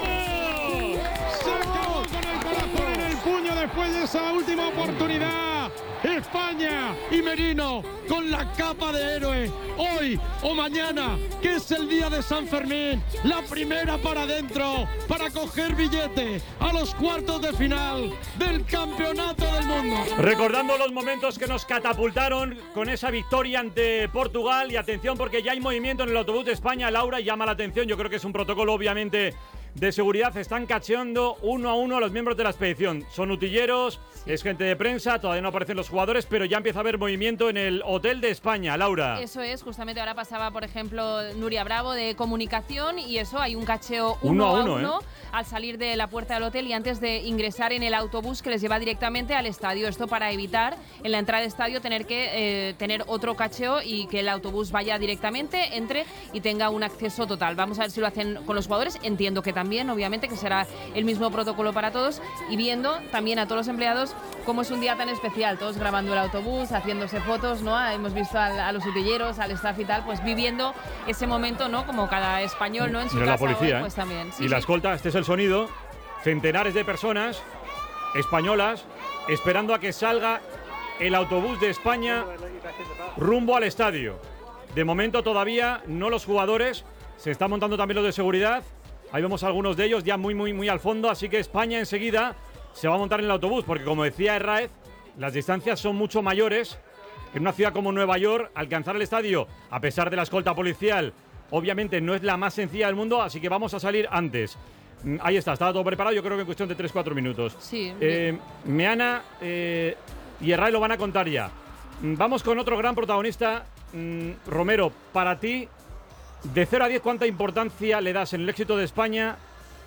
Se acabó con el corazón en el puño después de esa última oportunidad. España y Merino con la capa de héroe. Hoy o mañana, que es el día de San Fermín, la primera para adentro, para coger billete a los cuartos de final del Campeonato del Mundo. Recordando los momentos que nos catapultaron con esa victoria ante Portugal. Y atención, porque ya hay movimiento en el autobús de España. Laura, llama la atención. Yo creo que es un protocolo, obviamente, de seguridad. Están cacheando uno a uno a los miembros de la expedición. Son utilleros, sí. Es gente de prensa, todavía no aparecen los jugadores, pero ya empieza a haber movimiento en el Hotel de España. Laura. Eso es, justamente ahora pasaba, por ejemplo, Nuria Bravo de comunicación, y eso, hay un cacheo uno, uno a uno, uno ¿eh? al salir de la puerta del hotel y antes de ingresar en el autobús que les lleva directamente al estadio. Esto para evitar en la entrada de estadio tener que eh, tener otro cacheo y que el autobús vaya directamente, entre y tenga un acceso total. Vamos a ver si lo hacen con los jugadores. Entiendo que también, obviamente, que será el mismo protocolo para todos, y viendo también a todos los empleados cómo es un día tan especial, todos grabando el autobús, haciéndose fotos, ¿no? Hemos visto a, a los utilleros, al staff y tal, pues viviendo ese momento, ¿no? Como cada español, ¿no? En su Mira casa, la policía, hoy, pues ¿eh? también. Sí, y la sí. escolta, este es el sonido, centenares de personas españolas esperando a que salga el autobús de España rumbo al estadio. De momento todavía no los jugadores, se están montando también los de seguridad. Ahí vemos a algunos de ellos ya muy, muy, muy al fondo, así que España enseguida se va a montar en el autobús, porque como decía Herráez, las distancias son mucho mayores. En una ciudad como Nueva York, alcanzar el estadio, a pesar de la escolta policial, obviamente no es la más sencilla del mundo, así que vamos a salir antes. Ahí está, estaba todo preparado, yo creo que en cuestión de tres cuatro minutos. Sí. Eh, Meana eh, y Herráez lo van a contar ya. Vamos con otro gran protagonista. Romero, para ti, de cero a diez, ¿cuánta importancia le das en el éxito de España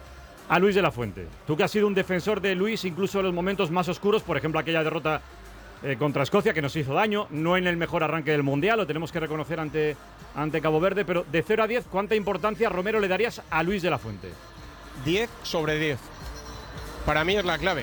a Luis de la Fuente? Tú que has sido un defensor de Luis, incluso en los momentos más oscuros, por ejemplo, aquella derrota eh, contra Escocia, que nos hizo daño, no en el mejor arranque del Mundial, lo tenemos que reconocer ante, ante Cabo Verde, pero de cero a diez, ¿cuánta importancia, Romero, le darías a Luis de la Fuente? diez sobre diez. Para mí es la clave,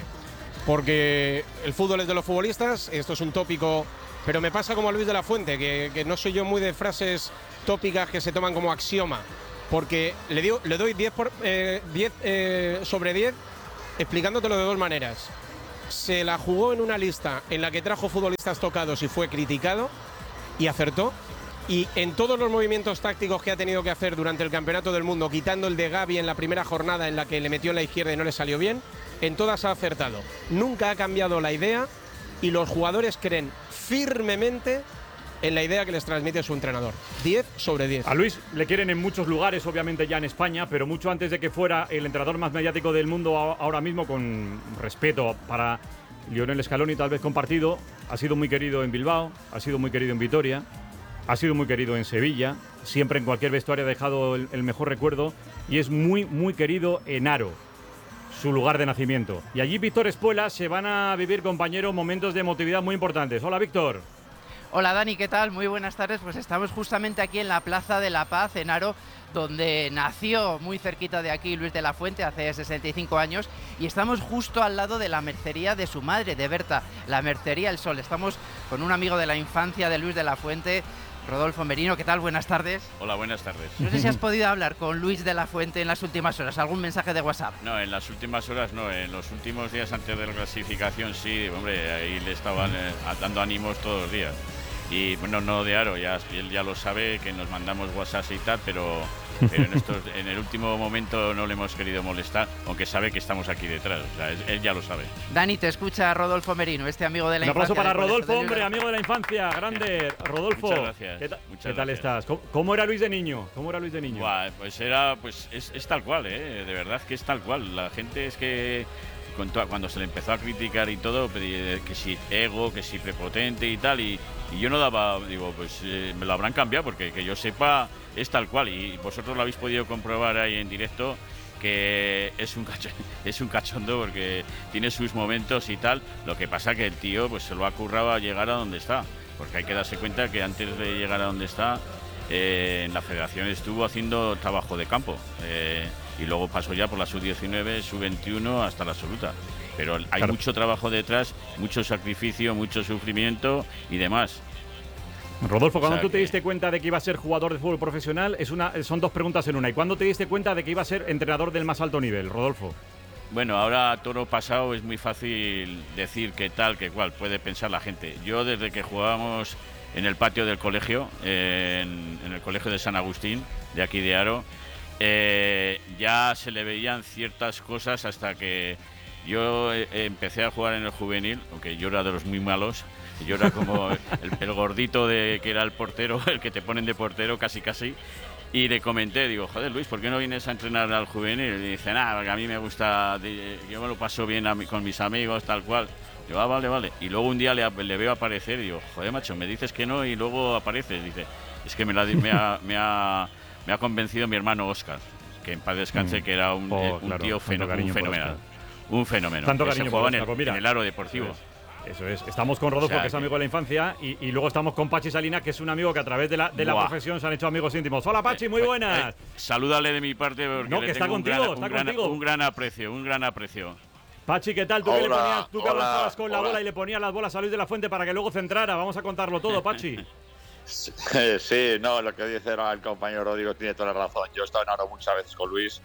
porque el fútbol es de los futbolistas, esto es un tópico, pero me pasa como a Luis de la Fuente, que, que no soy yo muy de frases tópicas que se toman como axioma, porque le, digo, le doy diez, por, eh, diez eh, sobre diez explicándotelo de dos maneras. Se la jugó en una lista en la que trajo futbolistas tocados y fue criticado y acertó. Y en todos los movimientos tácticos que ha tenido que hacer durante el Campeonato del Mundo, quitando el de Gavi en la primera jornada en la que le metió en la izquierda y no le salió bien, en todas ha acertado. Nunca ha cambiado la idea y los jugadores creen firmemente en la idea que les transmite su entrenador. diez sobre diez. A Luis le quieren en muchos lugares, obviamente ya en España, pero mucho antes de que fuera el entrenador más mediático del mundo ahora mismo, con respeto para Lionel Scaloni tal vez compartido, ha sido muy querido en Bilbao, ha sido muy querido en Vitoria, ha sido muy querido en Sevilla, siempre en cualquier vestuario ha dejado el, el mejor recuerdo, y es muy, muy querido en Aro, su lugar de nacimiento. Y allí Víctor Espuela se van a vivir, compañero, momentos de emotividad muy importantes. Hola, Víctor. Hola, Dani, ¿qué tal? Muy buenas tardes. Pues estamos justamente aquí en la Plaza de la Paz, en Aro, donde nació muy cerquita de aquí Luis de la Fuente hace sesenta y cinco años, y estamos justo al lado de la mercería de su madre, de Berta, la Mercería El Sol. Estamos con un amigo de la infancia de Luis de la Fuente, Rodolfo Merino. ¿Qué tal? Buenas tardes. Hola, buenas tardes. No sé si has podido hablar con Luis de la Fuente en las últimas horas. ¿Algún mensaje de WhatsApp? No, en las últimas horas no. En los últimos días antes de la clasificación sí, hombre, ahí le estaban eh, dando ánimos todos los días. Y bueno, no de Aro, ya, él ya lo sabe, que nos mandamos WhatsApp y tal, pero, pero en, estos, en el último momento no le hemos querido molestar, aunque sabe que estamos aquí detrás, o sea, él, él ya lo sabe. Dani, te escucha Rodolfo Merino, este amigo de la infancia. Un aplauso para Rodolfo, hombre, amigo de la infancia, grande. Rodolfo, muchas gracias. ¿qué, ta muchas ¿qué tal gracias. estás? ¿Cómo, ¿Cómo era Luis de niño? ¿Cómo era Luis de niño? Buah, pues era, pues es, es tal cual, ¿eh? De verdad que es tal cual. La gente es que cuando se le empezó a criticar y todo, que si ego, que si prepotente y tal, y, y yo no daba, digo, pues eh, me lo habrán cambiado, porque que yo sepa es tal cual, y vosotros lo habéis podido comprobar ahí en directo, que es un, cacho, es un cachondo, porque tiene sus momentos y tal. Lo que pasa que el tío pues se lo ha currado a llegar a donde está, porque hay que darse cuenta que antes de llegar a donde está, eh, en la federación estuvo haciendo trabajo de campo, eh, y luego pasó ya por la sub diecinueve, sub veintiuno hasta la absoluta. Pero hay claro. mucho trabajo detrás, mucho sacrificio, mucho sufrimiento y demás. Rodolfo, cuando o sea, tú te que... diste cuenta de que iba a ser jugador de fútbol profesional, es una, son dos preguntas en una. ¿Y cuándo te diste cuenta de que iba a ser entrenador del más alto nivel, Rodolfo? Bueno, ahora a toro pasado es muy fácil decir qué tal, qué cual, puede pensar la gente. Yo desde que jugábamos en el patio del colegio, eh, en, en el colegio de San Agustín, de aquí de Aro, eh, ya se le veían ciertas cosas hasta que yo eh, empecé a jugar en el juvenil, aunque yo era de los muy malos. Yo era como el, el gordito de que era el portero, el que te ponen de portero casi casi. Y le comenté, digo, joder Luis, ¿por qué no vienes a entrenar al juvenil? Y dice, nada, porque a mí me gusta, yo me lo paso bien a mí, con mis amigos, tal cual. Digo, ah, vale, vale. Y luego un día le, le veo aparecer y digo, joder macho, me dices que no y luego apareces. Dice, es que me, la, me, ha, me, ha, me ha convencido mi hermano Óscar, que en paz descanse, mm. que era un, oh, un claro, tío feno, un fenomenal. Un fenómeno. Tanto que cariño se jugaba por en, el, en el Aro Deportivo. Eso es. Eso es. Estamos con Rodolfo, o sea, que es amigo de la infancia, y, y luego estamos con Pachi Salina, que es un amigo que a través de la, de la profesión se han hecho amigos íntimos. Hola Pachi, muy buenas. Eh, eh, salúdale de mi parte, porque no, que le está tengo contigo, un, gran, está un, gran, contigo. un gran aprecio, un gran aprecio. Pachi, ¿qué tal? Tú hola, que le ponías, tú que hola, avanzabas con hola. la bola y le ponías las bolas a Luis de la Fuente para que luego centrara. Vamos a contarlo todo, Pachi. Sí, sí, no, lo que dice el compañero Rodrigo tiene toda la razón. Yo he estado en Aro muchas veces con Luis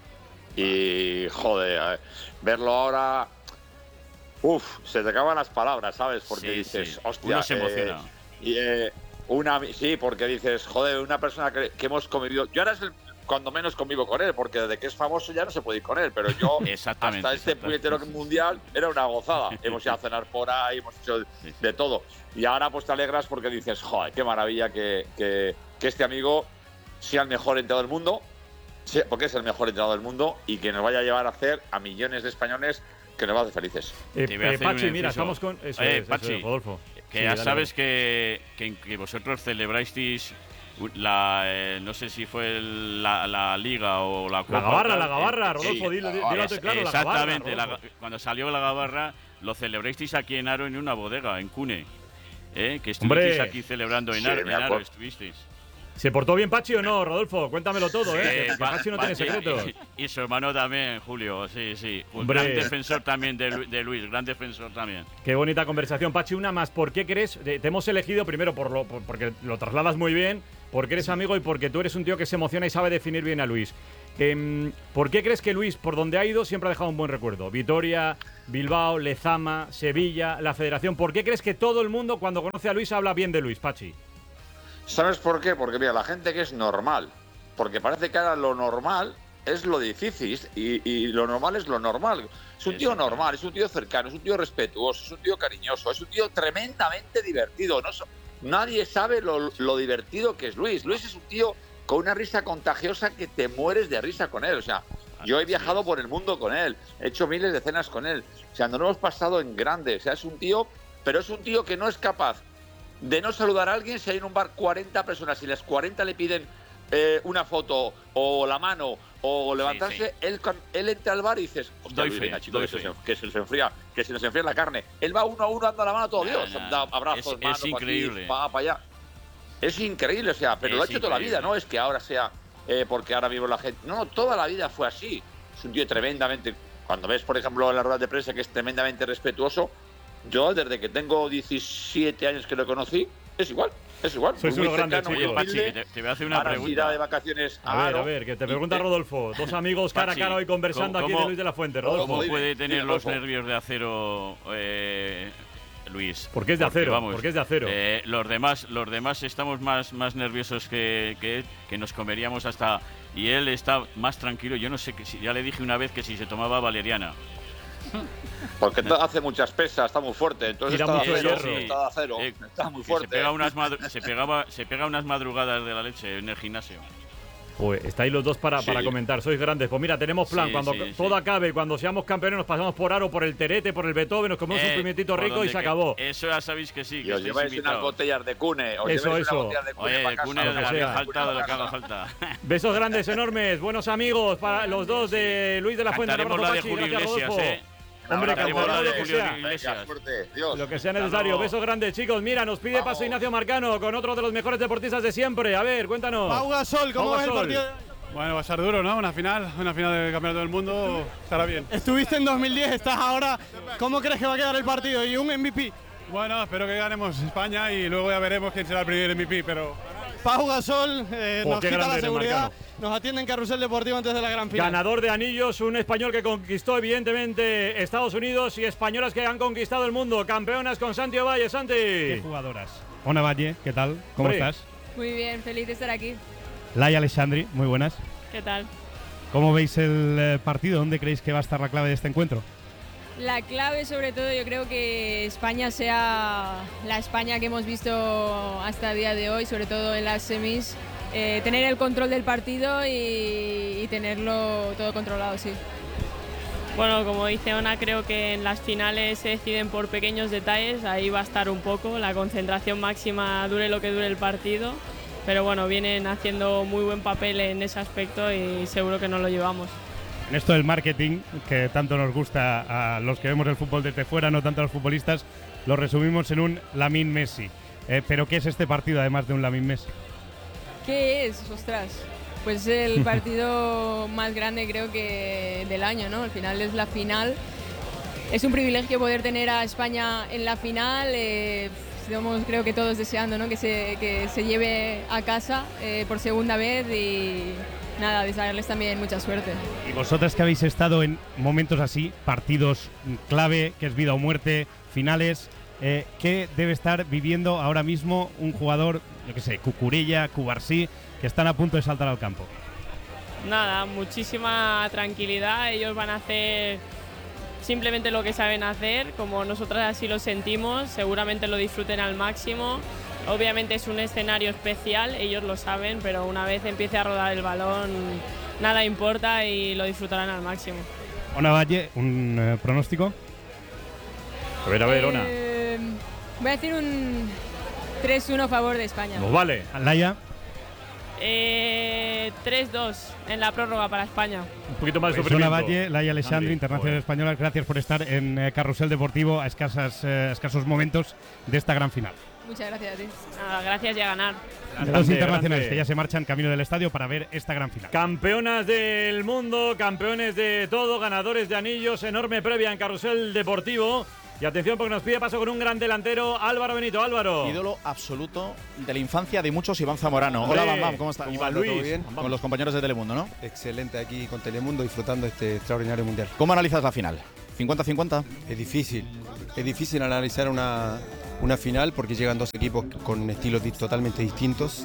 y, joder, verlo ahora... Uf, se te acaban las palabras, ¿sabes? Porque sí, dices, sí. hostia... Uno se emociona. Eh, y, eh, una, sí, porque dices, joder, una persona que, que hemos convivido... Yo ahora es el, cuando menos convivo con él, porque desde que es famoso ya no se puede ir con él, pero yo hasta este puñetero mundial era una gozada. Hemos ido a cenar por ahí, hemos hecho sí. de todo. Y ahora pues te alegras porque dices, joder, qué maravilla que, que, que este amigo sea el mejor entrenador del mundo, porque es el mejor entrenador del mundo, y que nos vaya a llevar a hacer a millones de españoles que nos va a hacer felices. Eh, eh, Pachi, mira, estamos con... Eso eh, es, Pachi, eso es, Rodolfo. Que sí, ya dale, sabes dale. Que, que, que vosotros celebrasteis la... Eh, no sé si fue el, la, la Liga o la Copa. La Gabarra, la eh, Gabarra, Rodolfo, sí, dilo, dilo es, claro, exactamente, la Gabarra. La, cuando salió la Gabarra, lo celebrasteis aquí en Aro en una bodega, en Cune. Eh, que estuvisteis Hombre, aquí celebrando en sí, Aro, en Aro estuvisteis. ¿Se portó bien Pachi o no, Rodolfo? Cuéntamelo todo, ¿eh? Sí, que, que Pachi no tiene secretos. Y, y su hermano también, Julio, sí, sí. Un Hombre. gran defensor también de, de Luis, gran defensor también. Qué bonita conversación. Pachi, una más. ¿Por qué crees? Te hemos elegido primero por lo, por, porque lo trasladas muy bien, porque eres amigo y porque tú eres un tío que se emociona y sabe definir bien a Luis. Eh, ¿Por qué crees que Luis, por donde ha ido, siempre ha dejado un buen recuerdo? Vitoria, Bilbao, Lezama, Sevilla, la Federación. ¿Por qué crees que todo el mundo, cuando conoce a Luis, habla bien de Luis, Pachi? ¿Sabes por qué? Porque mira, la gente que es normal, porque parece que ahora lo normal es lo difícil y, y lo normal es lo normal. Es un tío normal, es un tío cercano, es un tío respetuoso, es un tío cariñoso, es un tío tremendamente divertido. No, nadie sabe lo, lo divertido que es Luis. Luis es un tío con una risa contagiosa que te mueres de risa con él. O sea, yo he viajado por el mundo con él, he hecho miles de cenas con él. O sea, nos hemos pasado en grande. O sea, es un tío, pero es un tío que no es capaz de no saludar a alguien si hay en un bar cuarenta personas y las cuarenta le piden eh, una foto o la mano o levantarse, sí, sí. Él, él entra al bar y dices, hostia, Luis, venga, chico, que se, que se nos enfría, que se nos enfría la carne. Él va uno a uno dando la mano a todo Dios, nah, nah. Da abrazos, es, manos, es increíble. Para pa allá. Es increíble, o sea, pero es lo ha hecho increíble. Toda la vida, no es que ahora sea eh, porque ahora mismo la gente. No, toda la vida fue así. Es un tío tremendamente. Cuando ves, por ejemplo, en las ruedas de prensa que es tremendamente respetuoso, yo desde que tengo diecisiete años que lo conocí, es igual. Es igual. Sois uno grande, chico. Pachi, te, te voy a hacer una pregunta. De vacaciones a, a ver, a ver, que te pregunta Rodolfo. Dos amigos cara Pachi, a cara hoy conversando aquí de Luis de la Fuente. Rodolfo. ¿Cómo puede tener los nervios de acero eh, Luis? ¿Por qué es de acero? Porque, vamos, ¿Por qué es de acero? Eh, los demás, los demás estamos más, más nerviosos que, que, que nos comeríamos hasta. Y él está más tranquilo. Yo no sé, que si, ya le dije una vez que si se tomaba valeriana. Porque hace muchas pesas, está muy fuerte, entonces está de acero, sí. está de acero, eh, está muy fuerte. Se pega, unas se, pegaba, se pega unas madrugadas de la leche en el gimnasio. Pues estáis los dos para, sí. para comentar, sois grandes. Pues mira, tenemos plan, sí, cuando sí, todo sí. acabe, cuando seamos campeones nos pasamos por Aro, por el Terete, por el Beethoven, nos comemos eh, un pimientito rico y se acabó. Eso ya sabéis que sí, que os lleváis unas botellas de Cune. Os eso, eso. Unas de Cune Oye, de Cune, de la que falta, de lo que haga falta. Besos grandes, enormes, buenos amigos para los dos de Luis de la Fuente. Cantaremos la de Julio Iglesias, eh. Hombre, campeonato de Julio Iglesias. Lo que sea necesario. Besos grandes, chicos. Mira, nos pide paso Ignacio Marcano con otro de los mejores deportistas de siempre. A ver, cuéntanos. Pau Gasol, ¿cómo ves el partido? Bueno, va a ser duro, ¿no? Una final, una final del Campeonato del Mundo estará bien. Estuviste en dos mil diez, estás ahora. ¿Cómo crees que va a quedar el partido? Y un M V P. Bueno, espero que ganemos España y luego ya veremos quién será el primer M V P, pero... Pau Gasol eh, nos quita la seguridad, nos atiende en Carrusel Deportivo antes de la gran final. Ganador de anillos, un español que conquistó evidentemente Estados Unidos y españolas que han conquistado el mundo. Campeonas con Santi Ovalle. Santi. Qué jugadoras. Ona Valle, ¿qué tal? ¿Cómo Hombre. estás? Muy bien, feliz de estar aquí. Laia Alexandri, muy buenas. ¿Qué tal? ¿Cómo veis el eh, partido? ¿Dónde creéis que va a estar la clave de este encuentro? La clave, sobre todo, yo creo que España sea la España que hemos visto hasta el día de hoy, sobre todo en las semis, eh, tener el control del partido y, y tenerlo todo controlado, sí. Bueno, como dice Ona, creo que en las finales se deciden por pequeños detalles, ahí va a estar un poco, la concentración máxima dure lo que dure el partido, pero bueno, vienen haciendo muy buen papel en ese aspecto y seguro que nos lo llevamos. En esto del marketing, que tanto nos gusta a los que vemos el fútbol desde fuera, no tanto a los futbolistas, lo resumimos en un Lamine Messi. Eh, ¿Pero qué es este partido, además de un Lamine Messi? ¿Qué es? Ostras, pues el partido más grande creo que del año, ¿no? Al final es la final. Es un privilegio poder tener a España en la final. Eh, estamos, creo que todos deseando, ¿no? que, se, que se lleve a casa eh, por segunda vez y... Nada, desearles también mucha suerte. Y vosotras que habéis estado en momentos así, partidos clave, que es vida o muerte, finales, eh, ¿qué debe estar viviendo ahora mismo un jugador, yo qué sé, Cucurella, Cubarsí, que están a punto de saltar al campo? Nada, muchísima tranquilidad, ellos van a hacer simplemente lo que saben hacer, como nosotras así lo sentimos, seguramente lo disfruten al máximo. Obviamente es un escenario especial, ellos lo saben, pero una vez empiece a rodar el balón, nada importa y lo disfrutarán al máximo. Ona Valle, ¿un eh, pronóstico? A ver, a ver, Ona. Eh, voy a decir un tres uno a favor de España. Pues vale. Laia. Eh, tres dos en la prórroga para España. Un poquito más de pues Ona Valle, Laia Alexandri, internacional española, gracias por estar en eh, Carrusel Deportivo a escasas, eh, escasos momentos de esta gran final. Muchas gracias a ti. Nada, gracias y a ganar. Grande, los internacionales grande. Que ya se marchan camino del estadio para ver esta gran final. Campeonas del mundo, campeones de todo, ganadores de anillos, enorme previa en Carrusel Deportivo. Y atención porque nos pide paso con un gran delantero, Álvaro Benito. Álvaro. Ídolo absoluto de la infancia de muchos, Iván Zamorano. Hola, Bam Bam, ¿cómo estás? Iván Luis. ¿Todo bien? Con los compañeros de Telemundo, ¿no? Excelente aquí con Telemundo, disfrutando este extraordinario mundial. ¿Cómo analizas la final? ¿cincuenta cincuenta? Es difícil, es difícil analizar una, una final porque llegan dos equipos con estilos totalmente distintos.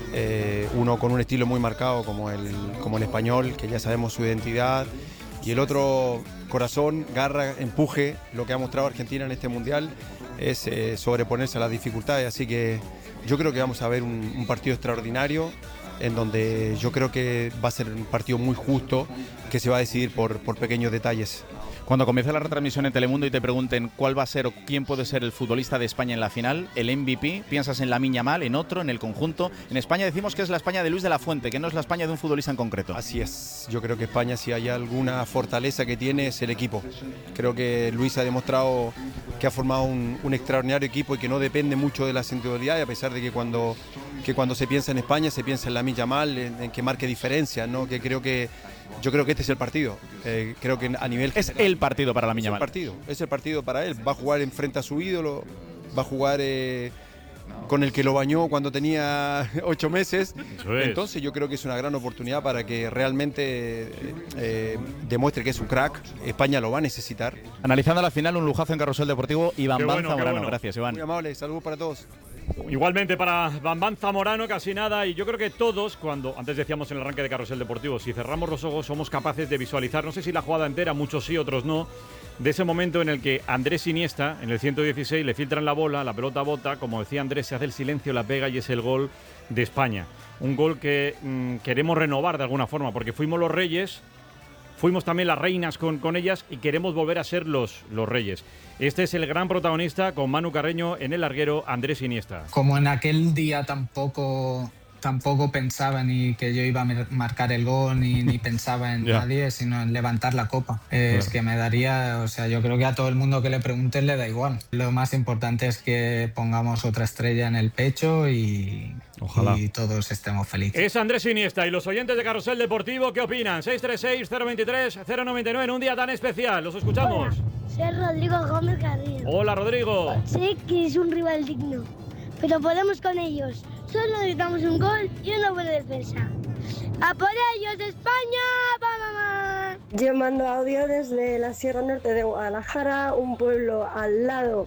Eh, uno con un estilo muy marcado como el, como el español, que ya sabemos su identidad, y el otro corazón, garra, empuje. Lo que ha mostrado Argentina en este mundial es eh, sobreponerse a las dificultades, así que yo creo que vamos a ver un, un partido extraordinario en donde yo creo que va a ser un partido muy justo, que se va a decidir por, por pequeños detalles. Cuando comience la retransmisión en Telemundo y te pregunten cuál va a ser o quién puede ser el futbolista de España en la final, el M V P, piensas en Lamine Yamal, en otro, en el conjunto. En España decimos que es la España de Luis de la Fuente, que no es la España de un futbolista en concreto. Así es, yo creo que España, si hay alguna fortaleza que tiene, es el equipo. Creo que Luis ha demostrado que ha formado un, un extraordinario equipo y que no depende mucho de las individualidades, a pesar de que cuando, que cuando se piensa en España se piensa en Lamine Yamal, en, en que marque diferencias, ¿no? Que creo que Yo creo que este es el partido. Eh, creo que a nivel es el partido para Lamine Yamal. Es el partido, es el partido para él. Va a jugar enfrente a su ídolo, va a jugar eh, con el que lo bañó cuando tenía ocho meses. Eso es. Entonces yo creo que es una gran oportunidad para que realmente eh, demuestre que es un crack. España lo va a necesitar. Analizando la final, un lujazo en Carrusel Deportivo. Iván Qué Bam bueno, qué Zamorano. bueno. Gracias, Iván. Muy amable, saludos para todos. Igualmente para Bam Bam Zamorano, casi nada. Y yo creo que todos, cuando antes decíamos en el arranque de Carrusel Deportivo, si cerramos los ojos somos capaces de visualizar, no sé si la jugada entera, muchos sí, otros no, de ese momento en el que Andrés Iniesta, en el ciento dieciséis, le filtran la bola, la pelota bota, como decía Andrés, se hace el silencio, la pega y es el gol de España. Un gol que mmm, queremos renovar de alguna forma, porque fuimos los reyes, fuimos también las reinas con, con ellas y queremos volver a ser los, los reyes. Este es el gran protagonista con Manu Carreño en el larguero, Andrés Iniesta. Como en aquel día tampoco, tampoco pensaba ni que yo iba a marcar el gol, ni, ni pensaba en nadie, sino en levantar la copa. Eh, es que me daría, o sea, yo creo que a todo el mundo que le pregunte le da igual. Lo más importante es que pongamos otra estrella en el pecho y... Ojalá. Y todos estemos felices. Es Andrés Iniesta. Y los oyentes de Carrusel Deportivo, ¿qué opinan? seis tres seis, cero dos tres, cero nueve nueve en un día tan especial. Los escuchamos. Hola, soy Rodrigo Gómez Garrido. Hola, Rodrigo. Sé que es un rival digno, pero podemos con ellos. Solo necesitamos un gol y una buena defensa. ¡A por ellos, España! ¡Vamos! Yo mando audio desde la Sierra Norte de Guadalajara, un pueblo al lado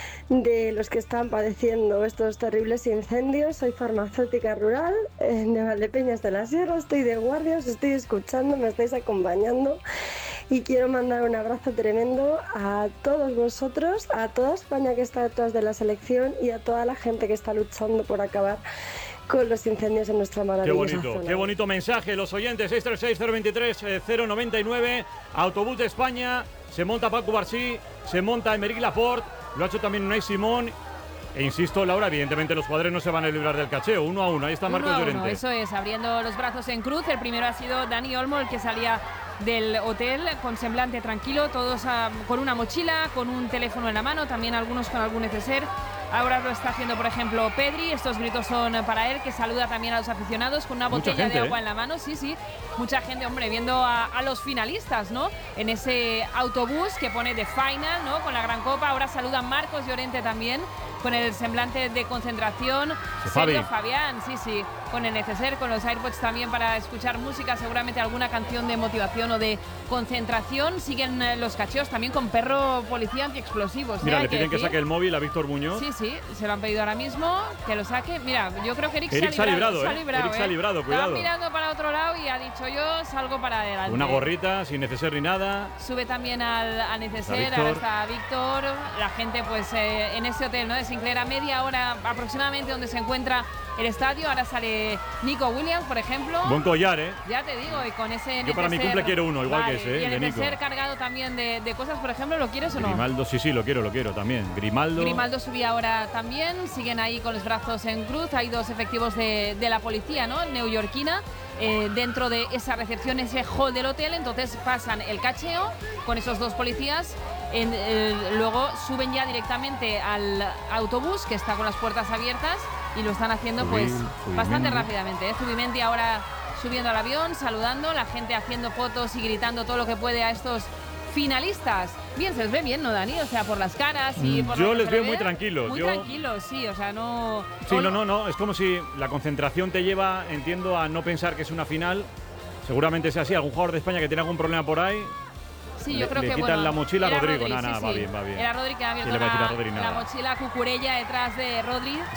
de los que están padeciendo estos terribles incendios. Soy farmacéutica rural de Valdepeñas de la Sierra, estoy de guardia, os estoy escuchando, me estáis acompañando y quiero mandar un abrazo tremendo a todos vosotros, a toda España que está detrás de la selección y a toda la gente que está luchando por acabar con los incendios en nuestra maravillosa Qué bonito, zona. qué bonito mensaje. Los oyentes, seis tres seis, cero dos tres, cero nueve nueve, Autobús de España, se monta Paco Barcí, se monta Aymeric Laporte, lo ha hecho también Unai Simón. E insisto, Laura, evidentemente los jugadores no se van a librar del cacheo. Uno a uno, ahí está Marcos Llorente. Uno, eso es, abriendo los brazos en cruz. El primero ha sido Dani Olmo, el que salía del hotel con semblante tranquilo, todos a, con una mochila, con un teléfono en la mano, también algunos con algún neceser. Ahora lo está haciendo, por ejemplo, Pedri. Estos gritos son para él, que saluda también a los aficionados con una botella gente, de agua ¿eh? en la mano. Sí, sí, mucha gente, hombre, viendo a, a los finalistas, ¿no? En ese autobús que pone de final, ¿no? Con la gran copa. Ahora saluda Marcos Llorente también, con el semblante de concentración. Sí, Sergio Fabi. Fabián, sí, sí, con el neceser, con los AirPods también para escuchar música, seguramente alguna canción de motivación o de concentración. Siguen eh, los cacheos también con perro policía antiexplosivos. Mira, ¿eh? le piden que, que saque el móvil a Víctor Muñoz. Sí, sí, se lo han pedido ahora mismo, que lo saque. Mira, yo creo que Eric, Eric se ha librado. Se ha librado, se ha librado, Eric se ha librado, cuidado. Estaba mirando para otro lado y ha dicho yo salgo para adelante. Una gorrita, sin neceser ni nada. Sube también al, al neceser, Víctor. ahora está Víctor. La gente pues eh, en ese hotel, ¿no? De Sinclair, a media hora aproximadamente donde se encuentra el estadio. Ahora sale Nico Williams, por ejemplo. Buen collar, ¿eh? Ya te digo, y con ese Yo para mi cumple quiero uno, igual vale, que ese, ¿eh? Y el de Nico. neceser cargado también de, de cosas, por ejemplo, ¿lo quieres o no? Grimaldo, sí, sí, lo quiero, lo quiero también. Grimaldo. Grimaldo subía ahora también, siguen ahí con los brazos en cruz. Hay dos efectivos de, de la policía, ¿no? Neoyorquina, eh, dentro de esa recepción, ese hall del hotel. Entonces pasan el cacheo con esos dos policías. En, eh, luego suben ya directamente al autobús, que está con las puertas abiertas, y lo están haciendo pues Zubimendi. bastante rápidamente, ¿eh? Zubimendi ahora subiendo al avión, saludando, la gente haciendo fotos y gritando todo lo que puede a estos finalistas Bien, se les ve bien, ¿no, Dani? O sea, por las caras y por Yo lo que les se veo ve, muy tranquilos. Muy yo... tranquilos, sí, o sea, no... Sí, no, no, no, es como si la concentración te lleva, entiendo, a no pensar que es una final. Seguramente sea así, algún jugador de España que tiene algún problema por ahí. Sí, le, yo creo le que quitan bueno, la mochila a era Rodrigo. Rodri, Nada, sí, nada, sí. va bien, va bien. Era Rodri que ha abierto le va a decir a la, Rodri la nada? mochila Cucurella detrás de Rodri.